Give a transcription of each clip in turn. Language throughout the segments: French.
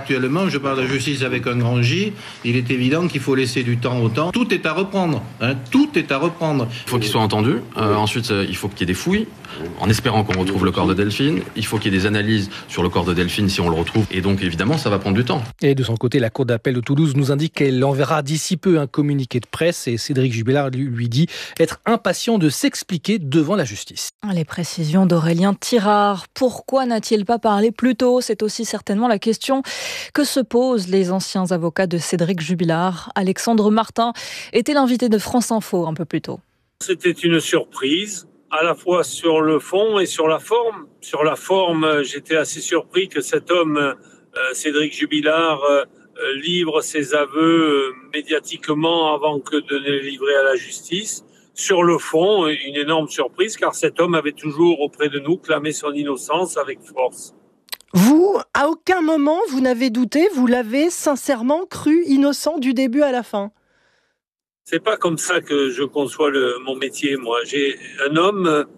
actuellement, je parle de justice avec un grand J, il est évident qu'il faut laisser du temps au temps. Tout est à reprendre, tout est à reprendre. Il faut qu'il soit entendu, ensuite il faut qu'il y ait des fouilles, en espérant qu'on retrouve le corps de Delphine. Il faut qu'il y ait des analyses sur le corps de Delphine si on le retrouve, et donc évidemment ça va prendre du temps. Et de son côté, la Cour d'appel de Toulouse nous indique qu'elle enverra d'ici peu un communiqué de presse, et Cédric Jubilard lui dit être impatient de s'expliquer devant la justice. Les précisions d'Aurélien Tirard. Pourquoi n'a-t-il pas parlé plus tôt ? C'est aussi certainement la question que se posent les anciens avocats de Cédric Jubilard. Alexandre Martin était l'invité de France Info un peu plus tôt. C'était une surprise, à la fois sur le fond et sur la forme. Sur la forme, j'étais assez surpris que cet homme, Cédric Jubilard, livre ses aveux médiatiquement avant que de les livrer à la justice. Sur le fond, une énorme surprise, car cet homme avait toujours auprès de nous clamé son innocence avec force. Vous, à aucun moment, vous n'avez douté, vous l'avez sincèrement cru innocent du début à la fin? C'est pas comme ça que je conçois mon métier, moi. J'ai un homme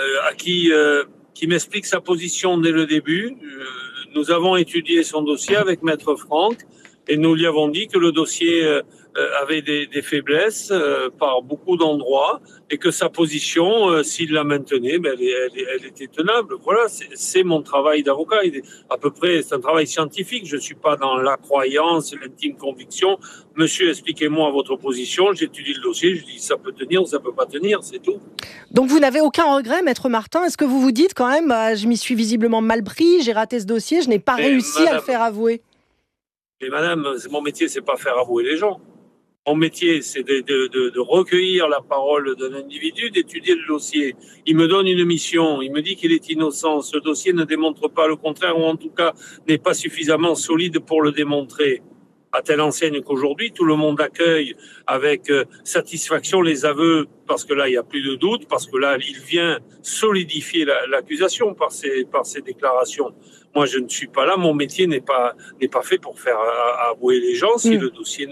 qui m'explique sa position dès le début. Nous avons étudié son dossier avec Maître Franck et nous lui avons dit que le dossier avait des faiblesses par beaucoup d'endroits et que sa position, s'il la maintenait, elle était tenable. Voilà, c'est mon travail d'avocat. À peu près, c'est un travail scientifique. Je suis pas dans la croyance, l'intime conviction. Monsieur, expliquez-moi votre position. J'étudie le dossier. Je dis ça peut tenir ou ça peut pas tenir, c'est tout. Donc vous n'avez aucun regret, Maître Martin? Est-ce que vous vous dites quand même, je m'y suis visiblement mal pris, j'ai raté ce dossier, je n'ai pas réussi à le faire avouer? Mais madame, mon métier, c'est pas faire avouer les gens. Mon métier, c'est de recueillir la parole d'un individu, d'étudier le dossier. Il me donne une mission, il me dit qu'il est innocent. Ce dossier ne démontre pas le contraire, ou en tout cas n'est pas suffisamment solide pour le démontrer. À telle enseigne qu'aujourd'hui, tout le monde accueille avec satisfaction les aveux, parce que là, il n'y a plus de doute, parce que là, il vient solidifier l'accusation par ses déclarations. Moi, je ne suis pas là. Mon métier n'est pas fait pour faire avouer les gens si le dossier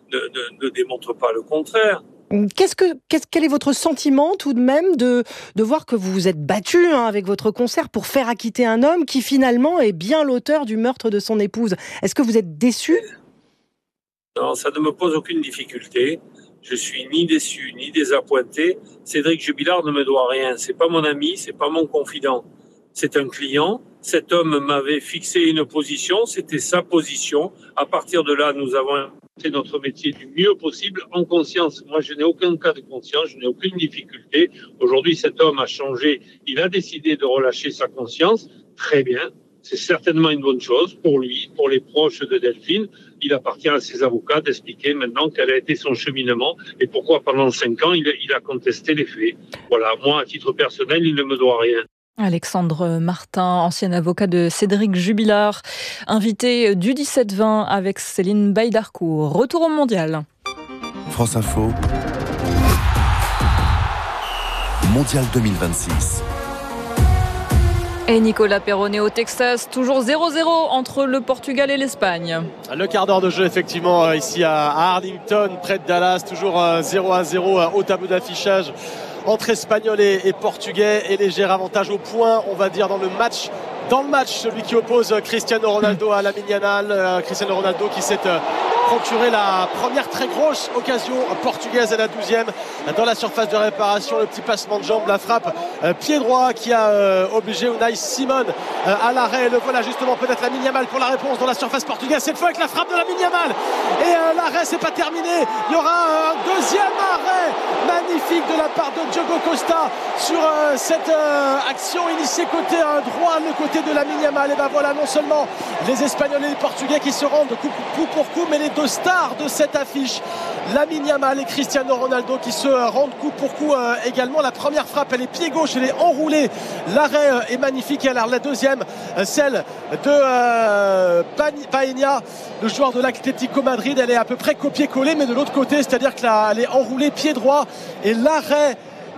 ne démontre pas le contraire. Quel est votre sentiment tout de même de voir que vous vous êtes battu avec votre concert pour faire acquitter un homme qui finalement est bien l'auteur du meurtre de son épouse? Est-ce que vous êtes déçu? Non, ça ne me pose aucune difficulté. Je suis ni déçu, ni désappointé. Cédric Jubilard ne me doit rien. C'est pas mon ami, c'est pas mon confident. C'est un client. Cet homme m'avait fixé une position, c'était sa position. À partir de là, nous avons fait notre métier du mieux possible, en conscience. Moi, je n'ai aucun cas de conscience, je n'ai aucune difficulté. Aujourd'hui, cet homme a changé, il a décidé de relâcher sa conscience. Très bien, c'est certainement une bonne chose pour lui, pour les proches de Delphine. Il appartient à ses avocats d'expliquer maintenant quel a été son cheminement et pourquoi pendant 5 ans, il a contesté les faits. Voilà, moi, à titre personnel, il ne me doit rien. Alexandre Martin, ancien avocat de Cédric Jubilard, invité du 17-20 avec Céline Baïdarcourt. Retour au mondial. France Info. Mondial 2026. Et Nicolas Perronnet au Texas, toujours 0-0 entre le Portugal et l'Espagne. Le quart d'heure de jeu effectivement ici à Arlington, près de Dallas, toujours 0-0 au tableau d'affichage entre Espagnols et Portugais, et léger avantage au point, on va dire, dans le match, celui qui oppose Cristiano Ronaldo à Lamine Yamal. Cristiano Ronaldo qui s'est procuré la première très grosse occasion portugaise à la 12e dans la surface de réparation. Le petit passement de jambe, la frappe pied droit qui a obligé Unai Simon à l'arrêt. Le voilà justement, peut-être Lamine Yamal pour la réponse dans la surface portugaise, cette fois avec la frappe de Lamine Yamal, et l'arrêt c'est pas terminé, il y aura un deuxième arrêt magnifique de la part de Diogo Costa sur cette action initiée côté droit, le côté de Lamine Yamal. Et ben voilà, non seulement les Espagnols et les Portugais qui se rendent coup pour coup, mais les deux stars de cette affiche, Lamine Yamal et Cristiano Ronaldo, qui se rendent coup pour coup également. La première frappe, elle est pied gauche, elle est enroulée, l'arrêt est magnifique. Et alors la deuxième, celle de Paenha, le joueur de l'Atlético Madrid, elle est à peu près copier-coller, mais de l'autre côté, c'est-à-dire qu'elle est enroulée pied droit, et l'arrêt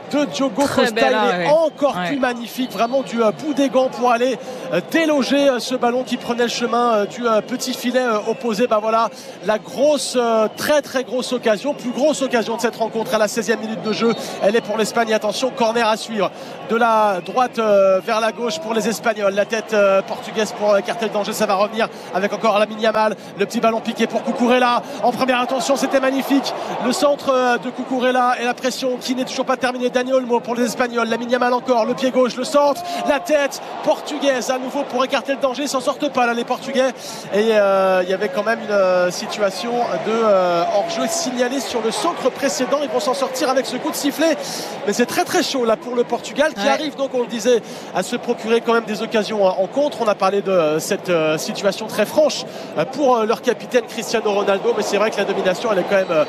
de Diogo Costa. Il est encore plus magnifique, vraiment du bout des gants pour aller déloger ce ballon qui prenait le chemin du petit filet opposé. Voilà la grosse, très très grosse occasion, plus grosse occasion de cette rencontre à la 16e minute de jeu. Elle est pour l'Espagne. Attention, corner à suivre de la droite vers la gauche pour les Espagnols. La tête portugaise pour écarter le danger, ça va revenir avec encore Lamine Yamal. Le petit ballon piqué pour Cucurella en première intention, c'était magnifique. Le centre de Cucurella et la pression qui n'est toujours pas terminée. Dani Olmo pour les Espagnols. Lamine Yamal encore, le pied gauche, le centre, la tête portugaise à nouveau pour écarter le danger. Ils s'en sortent pas là les Portugais. Et il y avait quand même une situation de hors-jeu signalée sur le centre précédent. Ils vont s'en sortir avec ce coup de sifflet, mais c'est très très chaud là pour le Portugal qui arrive, donc on le disait, à se procurer quand même des occasions en contre. On a parlé de cette situation très franche pour leur capitaine Cristiano Ronaldo, mais c'est vrai que la domination elle est quand même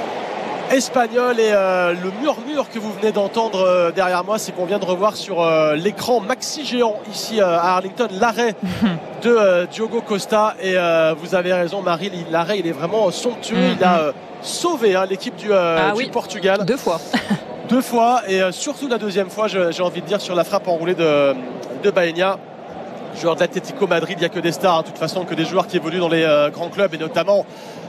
espagnole. Et le murmure que vous venez d'entendre derrière moi, c'est qu'on vient de revoir sur l'écran maxi géant ici à Arlington l'arrêt de Diogo Costa. Et vous avez raison Marie, l'arrêt il est vraiment somptueux. Il a sauvé l'équipe du Portugal 2 fois. 2 fois, et surtout la deuxième fois, j'ai envie de dire, sur la frappe enroulée de Baena, joueur de l'Atlético Madrid. Il n'y a que des stars, de toute façon, que des joueurs qui évoluent dans les grands clubs, et notamment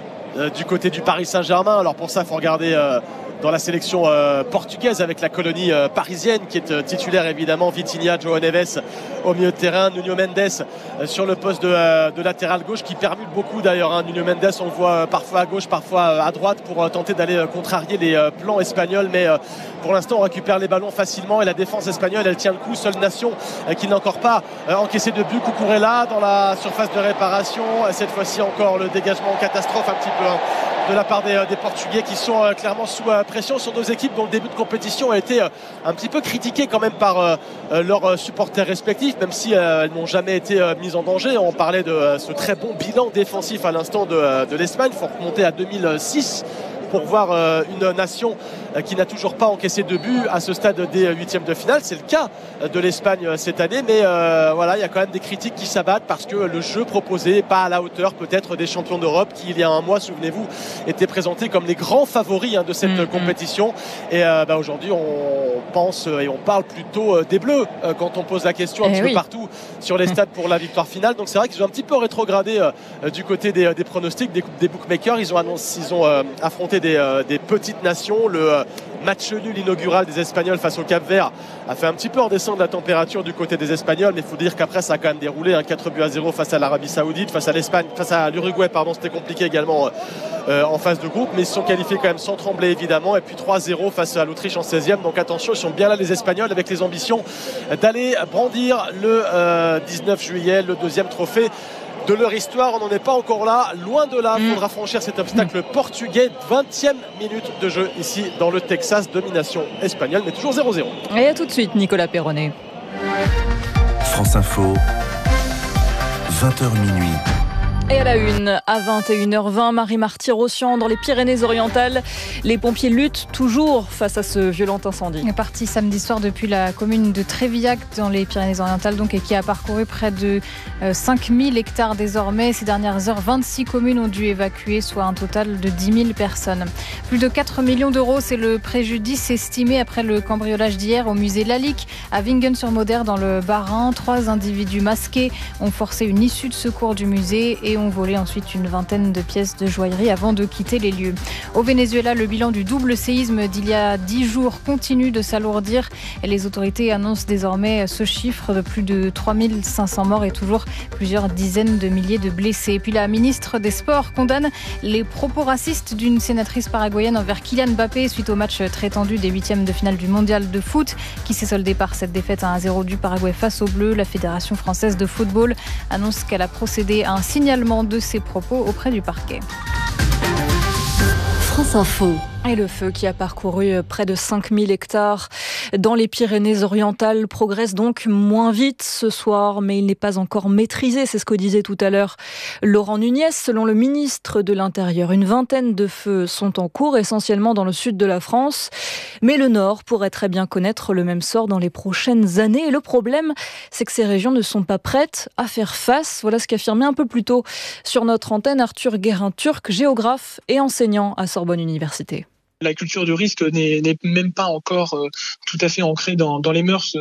du côté du Paris Saint-Germain. Alors pour ça, il faut regarder dans la sélection portugaise avec la colonie parisienne qui est titulaire évidemment. Vitinha, João Neves au milieu de terrain, Nuno Mendes sur le poste de latéral gauche qui permute beaucoup d'ailleurs. Nuno Mendes, on le voit parfois à gauche, parfois à droite pour tenter d'aller contrarier les plans espagnols, mais pour l'instant on récupère les ballons facilement et la défense espagnole elle tient le coup. Seule nation qui n'a encore pas encaissé de but, Cucurella dans la surface de réparation. Cette fois-ci encore le dégagement en catastrophe un petit peu de la part des Portugais qui sont clairement sous pression. Ce sont 2 équipes dont le début de compétition a été un petit peu critiqué quand même par leurs supporters respectifs, même si elles n'ont jamais été mises en danger. On parlait de ce très bon bilan défensif à l'instant de l'Espagne. Il faut remonter à 2006 pour voir une nation qui n'a toujours pas encaissé de but à ce stade des 8e de finale. C'est le cas de l'Espagne cette année, mais voilà, il y a quand même des critiques qui s'abattent parce que le jeu proposé n'est pas à la hauteur peut-être des champions d'Europe qui, il y a un mois, souvenez-vous, étaient présentés comme les grands favoris de cette compétition. Et aujourd'hui, on pense et on parle plutôt des Bleus quand on pose la question un petit peu partout sur les stades pour la victoire finale. Donc c'est vrai qu'ils ont un petit peu rétrogradé du côté des pronostics, des bookmakers. Ils ont affronté des petites nations. Le match nul inaugural des Espagnols face au Cap-Vert a fait un petit peu redescendre la température du côté des Espagnols, mais il faut dire qu'après ça a quand même déroulé 4-0 face à l'Arabie Saoudite, face à l'Espagne, face à l'Uruguay, c'était compliqué également en phase de groupe, mais ils se sont qualifiés quand même sans trembler évidemment, et puis 3-0 face à l'Autriche en 16e. Donc attention, ils sont bien là les Espagnols avec les ambitions d'aller brandir le 19 juillet le 2e trophée de leur histoire. On n'en est pas encore là, loin de là. Il faudra franchir cet obstacle portugais. 20e minute de jeu ici dans le Texas. Domination espagnole, mais toujours 0-0. Et à tout de suite, Nicolas Perronnet. France Info, 20h minuit. Et à la une, à 21h20, Marie-Marty-Rossian dans les Pyrénées-Orientales. Les pompiers luttent toujours face à ce violent incendie. Il est parti samedi soir depuis la commune de Trévillac dans les Pyrénées-Orientales donc, et qui a parcouru près de 5000 hectares désormais. Ces dernières heures, 26 communes ont dû évacuer, soit un total de 10 000 personnes. Plus de 4 millions d'euros, c'est le préjudice estimé après le cambriolage d'hier au musée Lalique à Wingen-sur-Moder dans le Bas-Rhin. 3 individus masqués ont forcé une issue de secours du musée et ont volé ensuite une vingtaine de pièces de joaillerie avant de quitter les lieux. Au Venezuela, le bilan du double séisme d'il y a 10 jours continue de s'alourdir et les autorités annoncent désormais ce chiffre de plus de 3500 morts et toujours plusieurs dizaines de milliers de blessés. Et puis la ministre des Sports condamne les propos racistes d'une sénatrice paraguayenne envers Kylian Mbappé suite au match très tendu des 8e de finale du mondial de foot qui s'est soldé par cette défaite à 1-0 du Paraguay face aux Bleus. La Fédération française de football annonce qu'elle a procédé à un signalement de ses propos auprès du parquet. France Info. Et le feu qui a parcouru près de 5000 hectares dans les Pyrénées-Orientales progresse donc moins vite ce soir, mais il n'est pas encore maîtrisé, c'est ce que disait tout à l'heure Laurent Nunez. Selon le ministre de l'Intérieur, une vingtaine de feux sont en cours, essentiellement dans le sud de la France. Mais le Nord pourrait très bien connaître le même sort dans les prochaines années. Et le problème, c'est que ces régions ne sont pas prêtes à faire face. Voilà ce qu'affirmait un peu plus tôt sur notre antenne Arthur Guérin-Turc, géographe et enseignant à Sorbonne Université. La culture du risque n'est même pas encore tout à fait ancrée dans les mœurs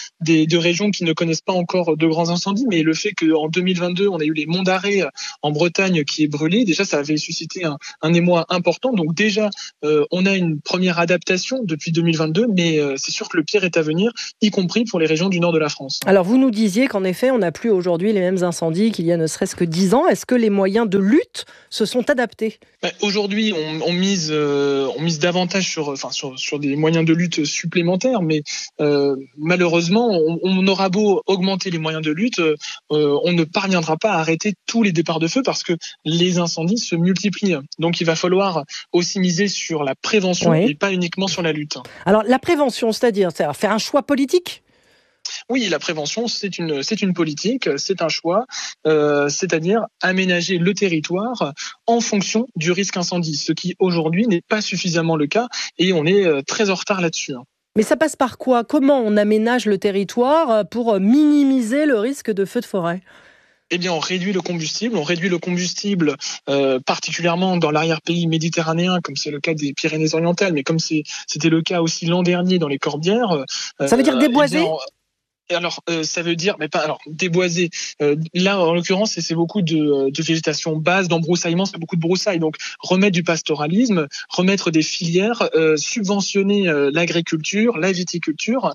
de régions qui ne connaissent pas encore de grands incendies. Mais le fait qu'en 2022, on a eu les monts d'Arrée en Bretagne qui est brûlé, déjà ça avait suscité un émoi important. Donc déjà, on a une première adaptation depuis 2022, mais c'est sûr que le pire est à venir, y compris pour les régions du nord de la France. Alors vous nous disiez qu'en effet, on n'a plus aujourd'hui les mêmes incendies qu'il y a ne serait-ce que 10 ans. Est-ce que les moyens de lutte se sont adaptés ? Aujourd'hui, on mise davantage sur des moyens de lutte supplémentaires, mais malheureusement, on aura beau augmenter les moyens de lutte, on ne parviendra pas à arrêter tous les départs de feu parce que les incendies se multiplient. Donc il va falloir aussi miser sur la prévention et pas uniquement sur la lutte. Alors la prévention, c'est-à-dire faire un choix politique ? Oui, la prévention, c'est une politique, c'est un choix, c'est-à-dire aménager le territoire en fonction du risque incendie, ce qui aujourd'hui n'est pas suffisamment le cas et on est très en retard là-dessus. Mais ça passe par quoi ? Comment on aménage le territoire pour minimiser le risque de feu de forêt ? Eh bien, on réduit le combustible, particulièrement dans l'arrière-pays méditerranéen, comme c'est le cas des Pyrénées-Orientales, mais comme c'était le cas aussi l'an dernier dans les Corbières. Ça veut dire déboiser ? Alors, ça veut dire, mais pas, alors, déboiser. Là, en l'occurrence, c'est beaucoup de végétation basse, d'embroussaillement, c'est beaucoup de broussailles. Donc, remettre du pastoralisme, remettre des filières, subventionner l'agriculture, la viticulture,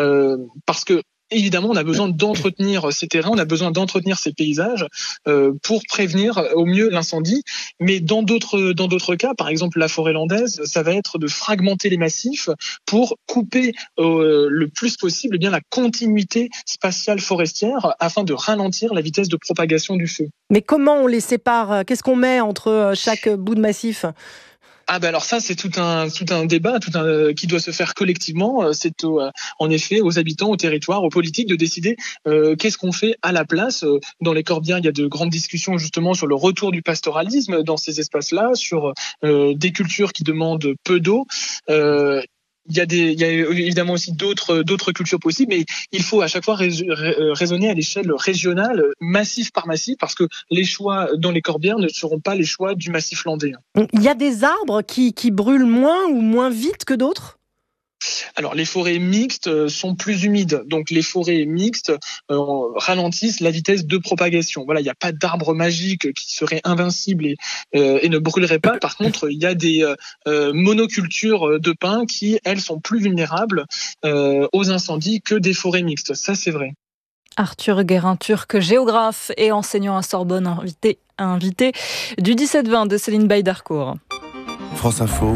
parce que évidemment, on a besoin d'entretenir ces terrains, on a besoin d'entretenir ces paysages pour prévenir au mieux l'incendie. Mais dans d'autres cas, par exemple la forêt landaise, ça va être de fragmenter les massifs pour couper le plus possible la continuité spatiale forestière afin de ralentir la vitesse de propagation du feu. Mais comment on les sépare ? Qu'est-ce qu'on met entre chaque bout de massif ? Alors ça, c'est tout un débat qui doit se faire collectivement. C'est en effet aux habitants, au territoire, aux politiques de décider qu'est-ce qu'on fait à la place. Dans les Corbières, il y a de grandes discussions justement sur le retour du pastoralisme dans ces espaces-là, sur des cultures qui demandent peu d'eau. Il y a évidemment aussi d'autres cultures possibles, mais il faut à chaque fois raisonner à l'échelle régionale, massif par massif, parce que les choix dans les Corbières ne seront pas les choix du massif landais. Il y a des arbres qui brûlent moins ou moins vite que d'autres ? Alors, les forêts mixtes sont plus humides. Donc, les forêts mixtes ralentissent la vitesse de propagation. Voilà, il n'y a pas d'arbre magique qui serait invincible et ne brûlerait pas. Par contre, il y a des monocultures de pins qui, elles, sont plus vulnérables aux incendies que des forêts mixtes. Ça, c'est vrai. Arthur Guérin-Turc, géographe et enseignant à Sorbonne, invité du 17-20 de Céline Baye-Darcourt. France Info.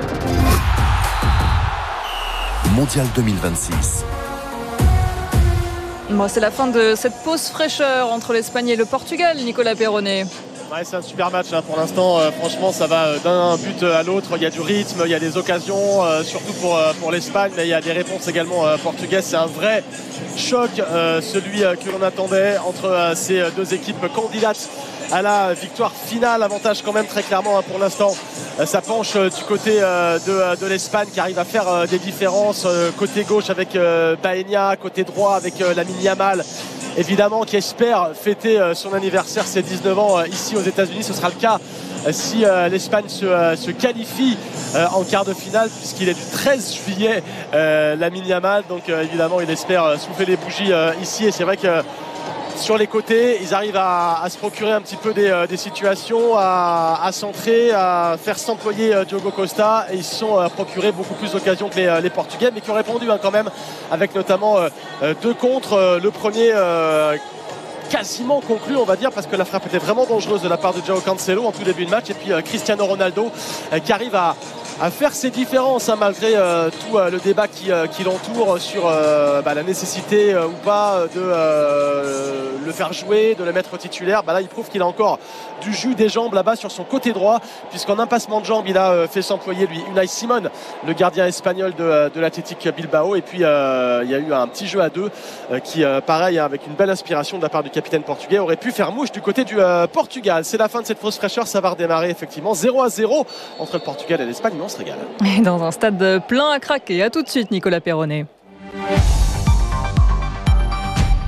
Mondial 2026. C'est la fin de cette pause fraîcheur entre l'Espagne et le Portugal, Nicolas Perronnet. Ouais, c'est un super match là, pour l'instant. Franchement, ça va d'un but à l'autre. Il y a du rythme, il y a des occasions, surtout pour l'Espagne, mais il y a des réponses également portugaises. C'est un vrai choc, celui que l'on attendait entre ces deux équipes candidates à la victoire finale. Avantage quand même très clairement pour l'instant. Ça penche du côté de l'Espagne qui arrive à faire des différences. Côté gauche avec Baena, côté droit avec Lamine Yamal. Évidemment, qui espère fêter son anniversaire, ses 19 ans ici aux États-Unis. Ce sera le cas si l'Espagne se qualifie en quart de finale, puisqu'il est du 13 juillet, Lamine Yamal. Donc évidemment, il espère souffler les bougies ici. Et c'est vrai que sur les côtés, ils arrivent à se procurer un petit peu des situations, à centrer, à faire s'employer Diogo Costa, et ils se sont procurés beaucoup plus d'occasions que les Portugais, mais qui ont répondu quand même, avec notamment 2 contres. Le premier quasiment conclu, on va dire, parce que la frappe était vraiment dangereuse de la part de João Cancelo en tout début de match, et puis Cristiano Ronaldo qui arrive à faire ses différences malgré tout le débat qui l'entoure sur la nécessité ou pas de le faire jouer, de le mettre titulaire. Là, il prouve qu'il a encore du jus des jambes là-bas sur son côté droit, puisqu'en un passement de jambes, il a fait s'employer lui Unai Simon, le gardien espagnol de l'Athletic Bilbao. Et puis il y a eu un petit jeu à 2 qui, pareil, avec une belle inspiration de la part du capitaine portugais, aurait pu faire mouche du côté du Portugal. C'est la fin de cette pause fraîcheur, ça va redémarrer effectivement 0-0 entre le Portugal et l'Espagne. On se régale. Et dans un stade plein à craquer. À tout de suite, Nicolas Perronnet.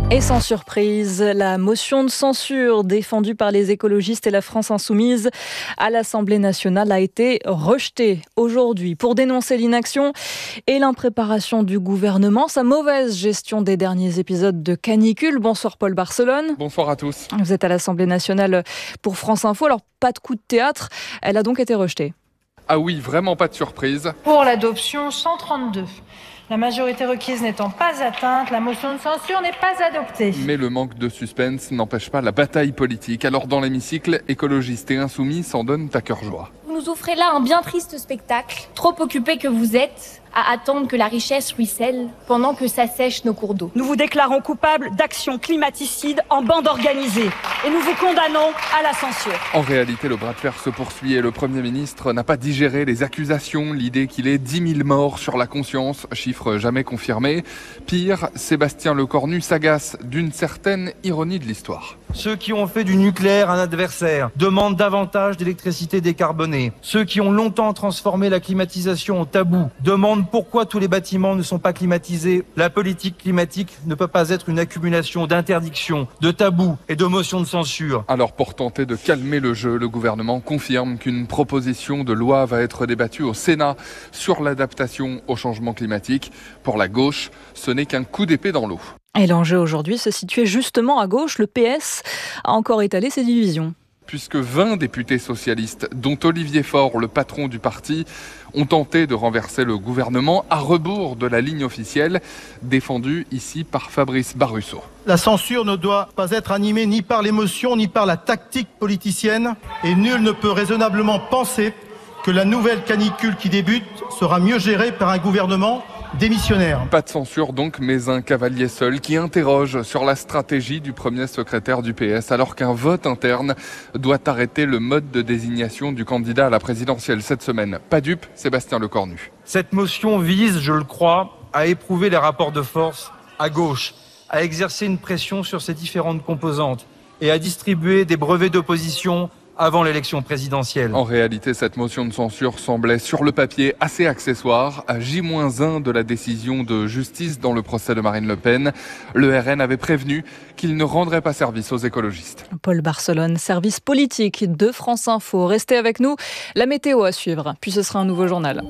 Et sans surprise, la motion de censure défendue par les écologistes et la France insoumise à l'Assemblée nationale a été rejetée aujourd'hui pour dénoncer l'inaction et l'impréparation du gouvernement, sa mauvaise gestion des derniers épisodes de canicule. Bonsoir Paul Barcelone. Bonsoir à tous. Vous êtes à l'Assemblée nationale pour France Info, alors pas de coup de théâtre, elle a donc été rejetée. Ah oui, vraiment pas de surprise. Pour l'adoption, 132. La majorité requise n'étant pas atteinte, la motion de censure n'est pas adoptée. Mais le manque de suspense n'empêche pas la bataille politique. Alors dans l'hémicycle, écologistes et insoumis s'en donnent à cœur joie. Vous nous offrez là un bien triste spectacle, trop occupés que vous êtes à attendre que la richesse ruisselle pendant que s'assèchent nos cours d'eau. Nous vous déclarons coupables d'actions climaticides en bande organisée et nous vous condamnons à la censure. En réalité, le bras de fer se poursuit et le Premier ministre n'a pas digéré les accusations, l'idée qu'il ait 10 000 morts sur la conscience, chiffre jamais confirmé. Pire, Sébastien Lecornu s'agace d'une certaine ironie de l'histoire. Ceux qui ont fait du nucléaire un adversaire demandent davantage d'électricité décarbonée. Ceux qui ont longtemps transformé la climatisation en tabou demandent pourquoi tous les bâtiments ne sont pas climatisés. La politique climatique ne peut pas être une accumulation d'interdictions, de tabous et de motions de censure. Alors pour tenter de calmer le jeu, le gouvernement confirme qu'une proposition de loi va être débattue au Sénat sur l'adaptation au changement climatique. Pour la gauche, ce n'est qu'un coup d'épée dans l'eau. Et l'enjeu aujourd'hui se situait justement à gauche. Le PS a encore étalé ses divisions. Puisque 20 députés socialistes, dont Olivier Faure, le patron du parti, ont tenté de renverser le gouvernement à rebours de la ligne officielle, défendue ici par Fabrice Barusso. La censure ne doit pas être animée ni par l'émotion ni par la tactique politicienne, et nul ne peut raisonnablement penser que la nouvelle canicule qui débute sera mieux gérée par un gouvernement démissionnaire. Pas de censure donc, mais un cavalier seul qui interroge sur la stratégie du premier secrétaire du PS alors qu'un vote interne doit arrêter le mode de désignation du candidat à la présidentielle cette semaine. Pas dupe, Sébastien Lecornu. Cette motion vise, je le crois, à éprouver les rapports de force à gauche, à exercer une pression sur ses différentes composantes et à distribuer des brevets d'opposition avant l'élection présidentielle. En réalité, cette motion de censure semblait sur le papier assez accessoire. À J-1 de la décision de justice dans le procès de Marine Le Pen, le RN avait prévenu qu'il ne rendrait pas service aux écologistes. Paul Barcelone, service politique de France Info. Restez avec nous, la météo à suivre, puis ce sera un nouveau journal.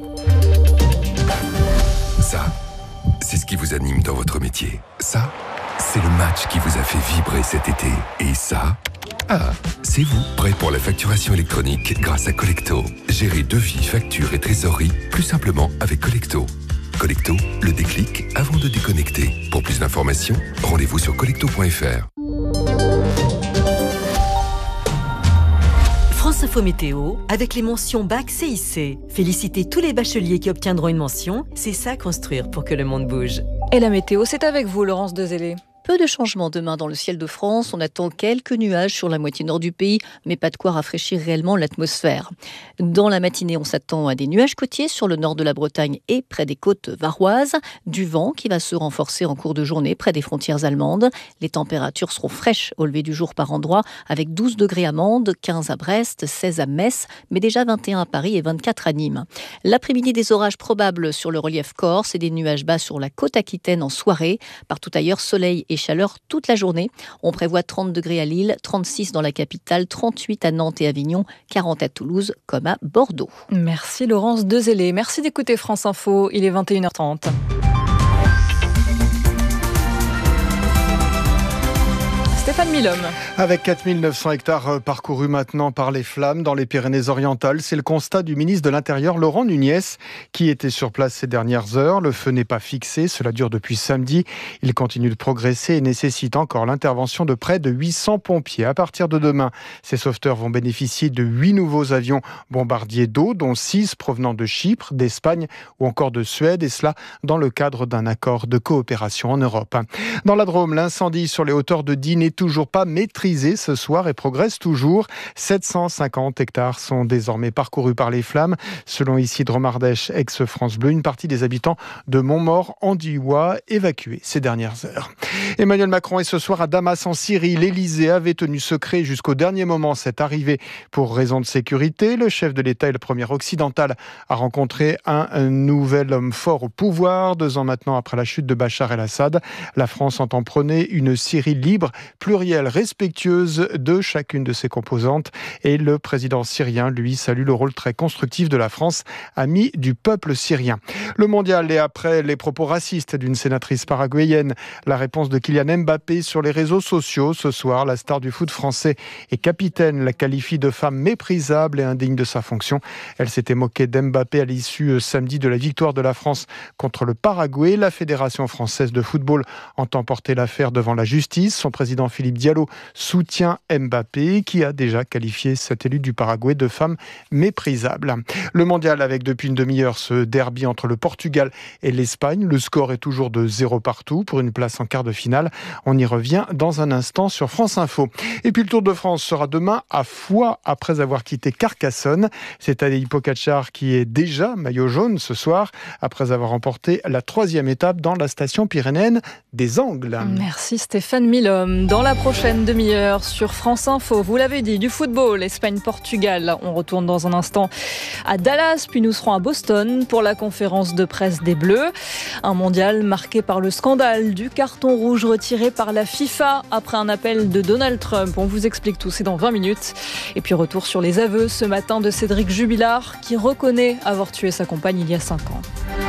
Ça, c'est ce qui vous anime dans votre métier. Ça, c'est le match qui vous a fait vibrer cet été. Et ça... Ah, c'est vous, prêt pour la facturation électronique grâce à Collecto. Gérez devis, factures et trésorerie plus simplement avec Collecto. Collecto, le déclic avant de déconnecter. Pour plus d'informations, rendez-vous sur collecto.fr. France Info Météo, avec les mentions Bac CIC. Félicitez tous les bacheliers qui obtiendront une mention. C'est ça construire pour que le monde bouge. Et la météo, c'est avec vous, Laurence Dezellé. Peu de changements demain dans le ciel de France. On attend quelques nuages sur la moitié nord du pays, mais pas de quoi rafraîchir réellement l'atmosphère. Dans la matinée, on s'attend à des nuages côtiers sur le nord de la Bretagne et près des côtes varoises. Du vent qui va se renforcer en cours de journée près des frontières allemandes. Les températures seront fraîches au lever du jour par endroit, avec 12 degrés à Mende, 15 à Brest, 16 à Metz, mais déjà 21 à Paris et 24 à Nîmes. L'après-midi, des orages probables sur le relief corse et des nuages bas sur la côte aquitaine en soirée. Partout ailleurs, soleil et chaleur toute la journée. On prévoit 30 degrés à Lille, 36 dans la capitale, 38 à Nantes et Avignon, 40 à Toulouse comme à Bordeaux. Merci Laurence Dezellé. Merci d'écouter France Info. Il est 21h30. Stéphane Milhomme. Avec 4900 hectares parcourus maintenant par les flammes dans les Pyrénées-Orientales, c'est le constat du ministre de l'Intérieur Laurent Nunez qui était sur place ces dernières heures. Le feu n'est pas fixé, cela dure depuis samedi. Il continue de progresser et nécessite encore l'intervention de près de 800 pompiers. À partir de demain, ces sauveteurs vont bénéficier de 8 nouveaux avions bombardiers d'eau, dont 6 provenant de Chypre, d'Espagne ou encore de Suède, et cela dans le cadre d'un accord de coopération en Europe. Dans la Drôme, l'incendie sur les hauteurs de Digne est toujours pas maîtrisé ce soir et progresse toujours. 750 hectares sont désormais parcourus par les flammes. Selon Isidre Mardèche, ex-France Bleu, une partie des habitants de Montmort en Diois évacués ces dernières heures. Emmanuel Macron est ce soir à Damas en Syrie. L'Élysée avait tenu secret jusqu'au dernier moment cette arrivée pour raison de sécurité. Le chef de l'État et le premier occidental a rencontré un nouvel homme fort au pouvoir. 2 ans maintenant après la chute de Bachar el-Assad, la France entend prôner une Syrie libre, plurielle, respectueuse de chacune de ses composantes. Et le président syrien, lui, salue le rôle très constructif de la France, ami du peuple syrien. Le mondial, et après les propos racistes d'une sénatrice paraguayenne, la réponse de Kylian Mbappé sur les réseaux sociaux. Ce soir, la star du foot français et capitaine la qualifie de femme méprisable et indigne de sa fonction. Elle s'était moquée d'Mbappé à l'issue samedi de la victoire de la France contre le Paraguay. La Fédération française de football entend porter l'affaire devant la justice. Son président Philippe Diallo soutient Mbappé, qui a déjà qualifié cet élu du Paraguay de femme méprisable. Le mondial avec depuis une demi-heure ce derby entre le Portugal et l'Espagne. Le score est toujours de 0 partout pour une place en quart de finale. On y revient dans un instant sur France Info. Et puis le Tour de France sera demain à Foix après avoir quitté Carcassonne. C'est Tadej Pogačar qui est déjà maillot jaune ce soir après avoir remporté la 3e étape dans la station pyrénéenne des Angles. Merci Stéphane Milhomme. Dans la prochaine demi-heure sur France Info, vous l'avez dit, du football, Espagne-Portugal. On retourne dans un instant à Dallas, puis nous serons à Boston pour la conférence de presse des Bleus. Un mondial marqué par le scandale du carton rouge retiré par la FIFA après un appel de Donald Trump. On vous explique tout, c'est dans 20 minutes. Et puis retour sur les aveux ce matin de Cédric Jubilard qui reconnaît avoir tué sa compagne il y a 5 ans.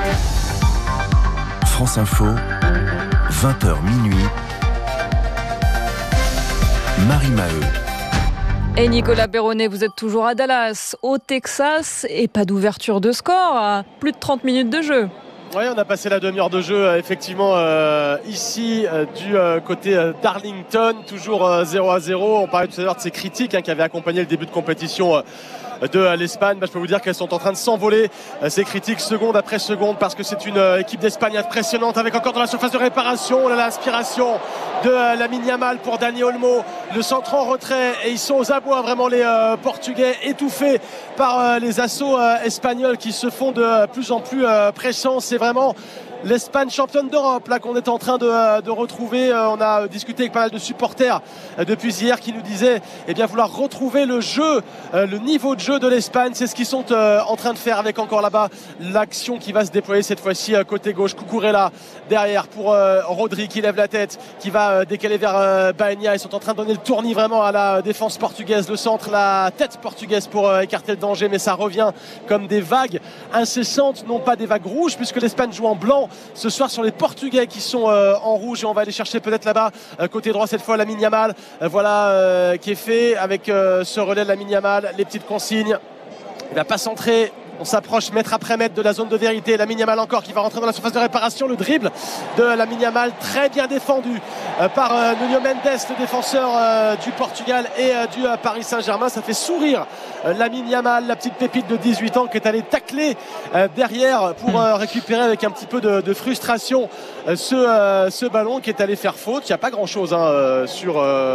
France Info, 20h minuit. Marie Maheu. Et Nicolas Perronnet, vous êtes toujours à Dallas, au Texas, et pas d'ouverture de score à plus de 30 minutes de jeu. Oui, on a passé la demi-heure de jeu effectivement ici du côté d'Arlington, toujours 0-0. On parlait tout à l'heure de ces critiques qui avaient accompagné le début de compétition de l'Espagne. Je peux vous dire qu'elles sont en train de s'envoler, ces critiques seconde après seconde, parce que c'est une équipe d'Espagne impressionnante avec encore dans la surface de réparation l'aspiration de Lamine Yamal pour Dani Olmo, le centre en retrait, et ils sont aux abois vraiment les Portugais, étouffés par les assauts espagnols qui se font de plus en plus pressants. C'est vraiment l'Espagne championne d'Europe là qu'on est en train de retrouver. On a discuté avec pas mal de supporters depuis hier qui nous disaient vouloir retrouver le jeu, le niveau de jeu de l'Espagne. C'est ce qu'ils sont en train de faire avec encore là-bas l'action qui va se déployer cette fois-ci côté gauche. Cucurella derrière pour Rodri qui lève la tête, qui va décaler vers Baena. Ils sont en train de donner le tournis vraiment à la défense portugaise, le centre, la tête portugaise pour écarter le danger, mais ça revient comme des vagues incessantes, non pas des vagues rouges puisque l'Espagne joue en blanc ce soir sur les Portugais qui sont en rouge, et on va aller chercher peut-être là-bas côté droit cette fois Lamine Yamal, qui est fait avec ce relais de Lamine Yamal, les petites consignes, il va pas centrer. On s'approche mètre après mètre de la zone de vérité. Lamine Yamal encore qui va rentrer dans la surface de réparation. Le dribble de Lamine Yamal très bien défendu par Nuno Mendes, le défenseur du Portugal et du Paris Saint-Germain. Ça fait sourire Lamine Yamal, la petite pépite de 18 ans qui est allé tacler derrière pour récupérer avec un petit peu de frustration ce ballon, qui est allé faire faute. Il n'y a pas grand-chose sur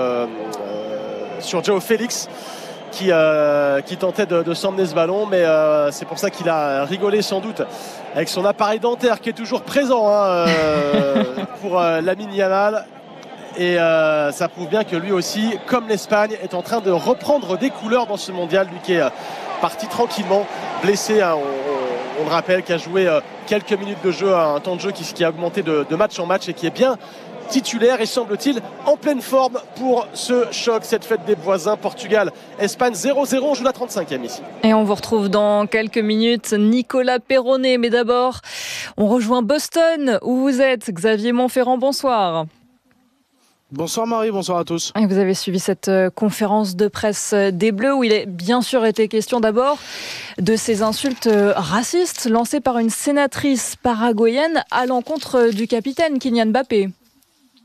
João Félix qui tentait de s'emmener ce ballon, mais c'est pour ça qu'il a rigolé sans doute avec son appareil dentaire qui est toujours présent pour Lamine Yamal, et ça prouve bien que lui aussi, comme l'Espagne, est en train de reprendre des couleurs dans ce mondial. Lui qui est parti tranquillement, blessé, on le rappelle, qui a joué quelques minutes de jeu, un temps de jeu qui a augmenté de match en match, et qui est bien titulaire et semble-t-il en pleine forme pour ce choc, cette fête des voisins. Portugal-Espagne 0-0, on joue la 35e ici. Et on vous retrouve dans quelques minutes, Nicolas Perronnet. Mais d'abord, on rejoint Boston où vous êtes. Xavier Montferrand, bonsoir. Bonsoir Marie, bonsoir à tous. Et vous avez suivi cette conférence de presse des Bleus où il est bien sûr été question d'abord de ces insultes racistes lancées par une sénatrice paraguayenne à l'encontre du capitaine Kylian Mbappé.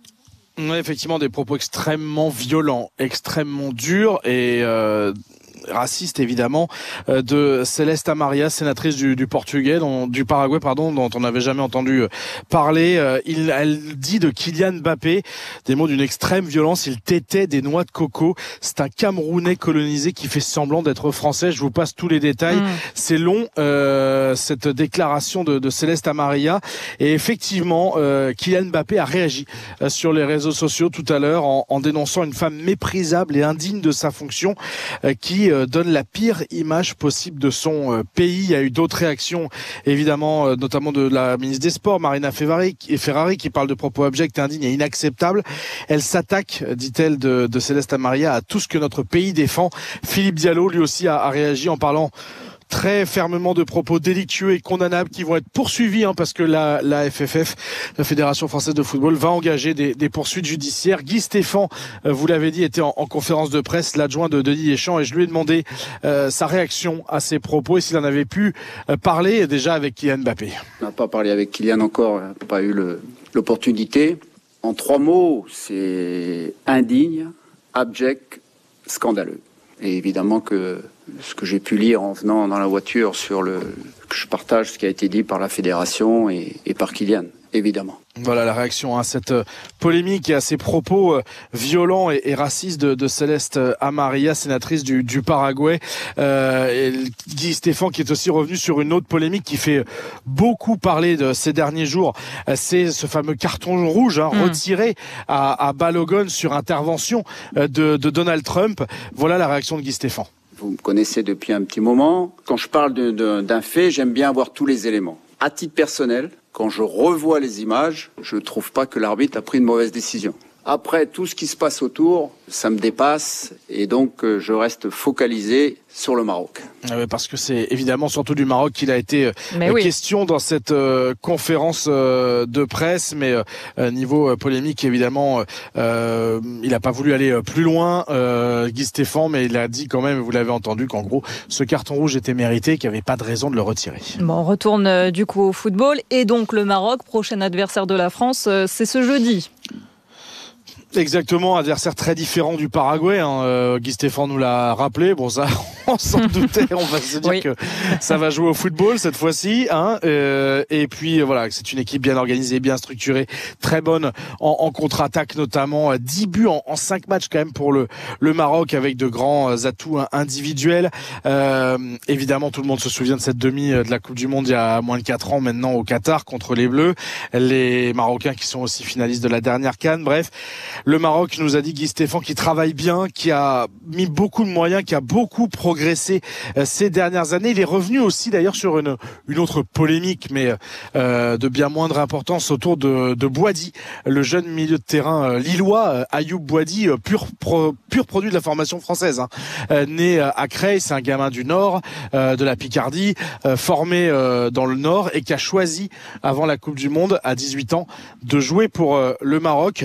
Oui, effectivement, des propos extrêmement violents, extrêmement durs, et raciste évidemment de Céleste Amaria, sénatrice du Paraguay, dont on n'avait jamais entendu parler. Elle dit de Kylian Mbappé des mots d'une extrême violence. Il tétait des noix de coco. C'est un Camerounais colonisé qui fait semblant d'être français. Je vous passe tous les détails. C'est long, cette déclaration de Céleste Amaria. Et effectivement, Kylian Mbappé a réagi sur les réseaux sociaux tout à l'heure en dénonçant une femme méprisable et indigne de sa fonction qui donne la pire image possible de son pays. Il y a eu d'autres réactions, évidemment, notamment de la ministre des Sports, Marina Ferrari, qui parle de propos abjects, indignes et inacceptables. Elle s'attaque, dit-elle, de Céleste Amaria à tout ce que notre pays défend. Philippe Diallo, lui aussi, a réagi en parlant très fermement de propos délictueux et condamnables qui vont être poursuivis parce que la FFF, la Fédération Française de Football, va engager des poursuites judiciaires. Guy Stéphane, vous l'avez dit, était en conférence de presse, l'adjoint de Denis Deschamps, et je lui ai demandé sa réaction à ces propos et s'il en avait pu parler déjà avec Kylian Mbappé. On n'a pas parlé avec Kylian encore, on n'a pas eu l'opportunité. En 3 mots, c'est indigne, abject, scandaleux. Et évidemment que ce que j'ai pu lire en venant dans la voiture que je partage ce qui a été dit par la fédération et par Kylian, évidemment. Voilà la réaction à cette polémique et à ces propos violents et racistes de Céleste Amaria, sénatrice du Paraguay. Et Guy Stéphane qui est aussi revenu sur une autre polémique qui fait beaucoup parler de ces derniers jours. C'est ce fameux carton rouge retiré à Balogun sur intervention de Donald Trump. Voilà la réaction de Guy Stéphane. Vous me connaissez depuis un petit moment. Quand je parle d'un fait, j'aime bien avoir tous les éléments. À titre personnel, quand je revois les images, je ne trouve pas que l'arbitre a pris une mauvaise décision. Après, tout ce qui se passe autour, ça me dépasse et donc je reste focalisé sur le Maroc. Parce que c'est évidemment surtout du Maroc qu'il a été question dans cette conférence de presse, mais niveau polémique, évidemment, il n'a pas voulu aller plus loin, Guy Stéphane, mais il a dit quand même, vous l'avez entendu, qu'en gros, ce carton rouge était mérité, qu'il n'y avait pas de raison de le retirer. Bon, on retourne du coup au football, et donc le Maroc, prochain adversaire de la France, c'est ce jeudi. Exactement, adversaire très différent du Paraguay. Guy Stéphane nous l'a rappelé. Bon, ça, on s'en doutait. On va se dire que ça va jouer au football cette fois-ci. Et puis voilà, c'est une équipe bien organisée, bien structurée, très bonne en contre-attaque notamment. 10 buts en 5 matchs quand même pour le Maroc avec de grands atouts individuels. Évidemment, tout le monde se souvient de cette demi de la Coupe du Monde il y a moins de 4 ans maintenant au Qatar contre les Bleus. Les Marocains qui sont aussi finalistes de la dernière CAN. Bref. Le Maroc, nous a dit Guy Stéphane, qui travaille bien, qui a mis beaucoup de moyens, qui a beaucoup progressé ces dernières années. Il est revenu aussi d'ailleurs sur une autre polémique, mais de bien moindre importance autour de Boadi, le jeune milieu de terrain lillois, Ayoub Boadi, pur produit de la formation française. Né à Creil, c'est un gamin du Nord, de la Picardie, formé dans le Nord et qui a choisi, avant la Coupe du Monde, à 18 ans, de jouer pour le Maroc.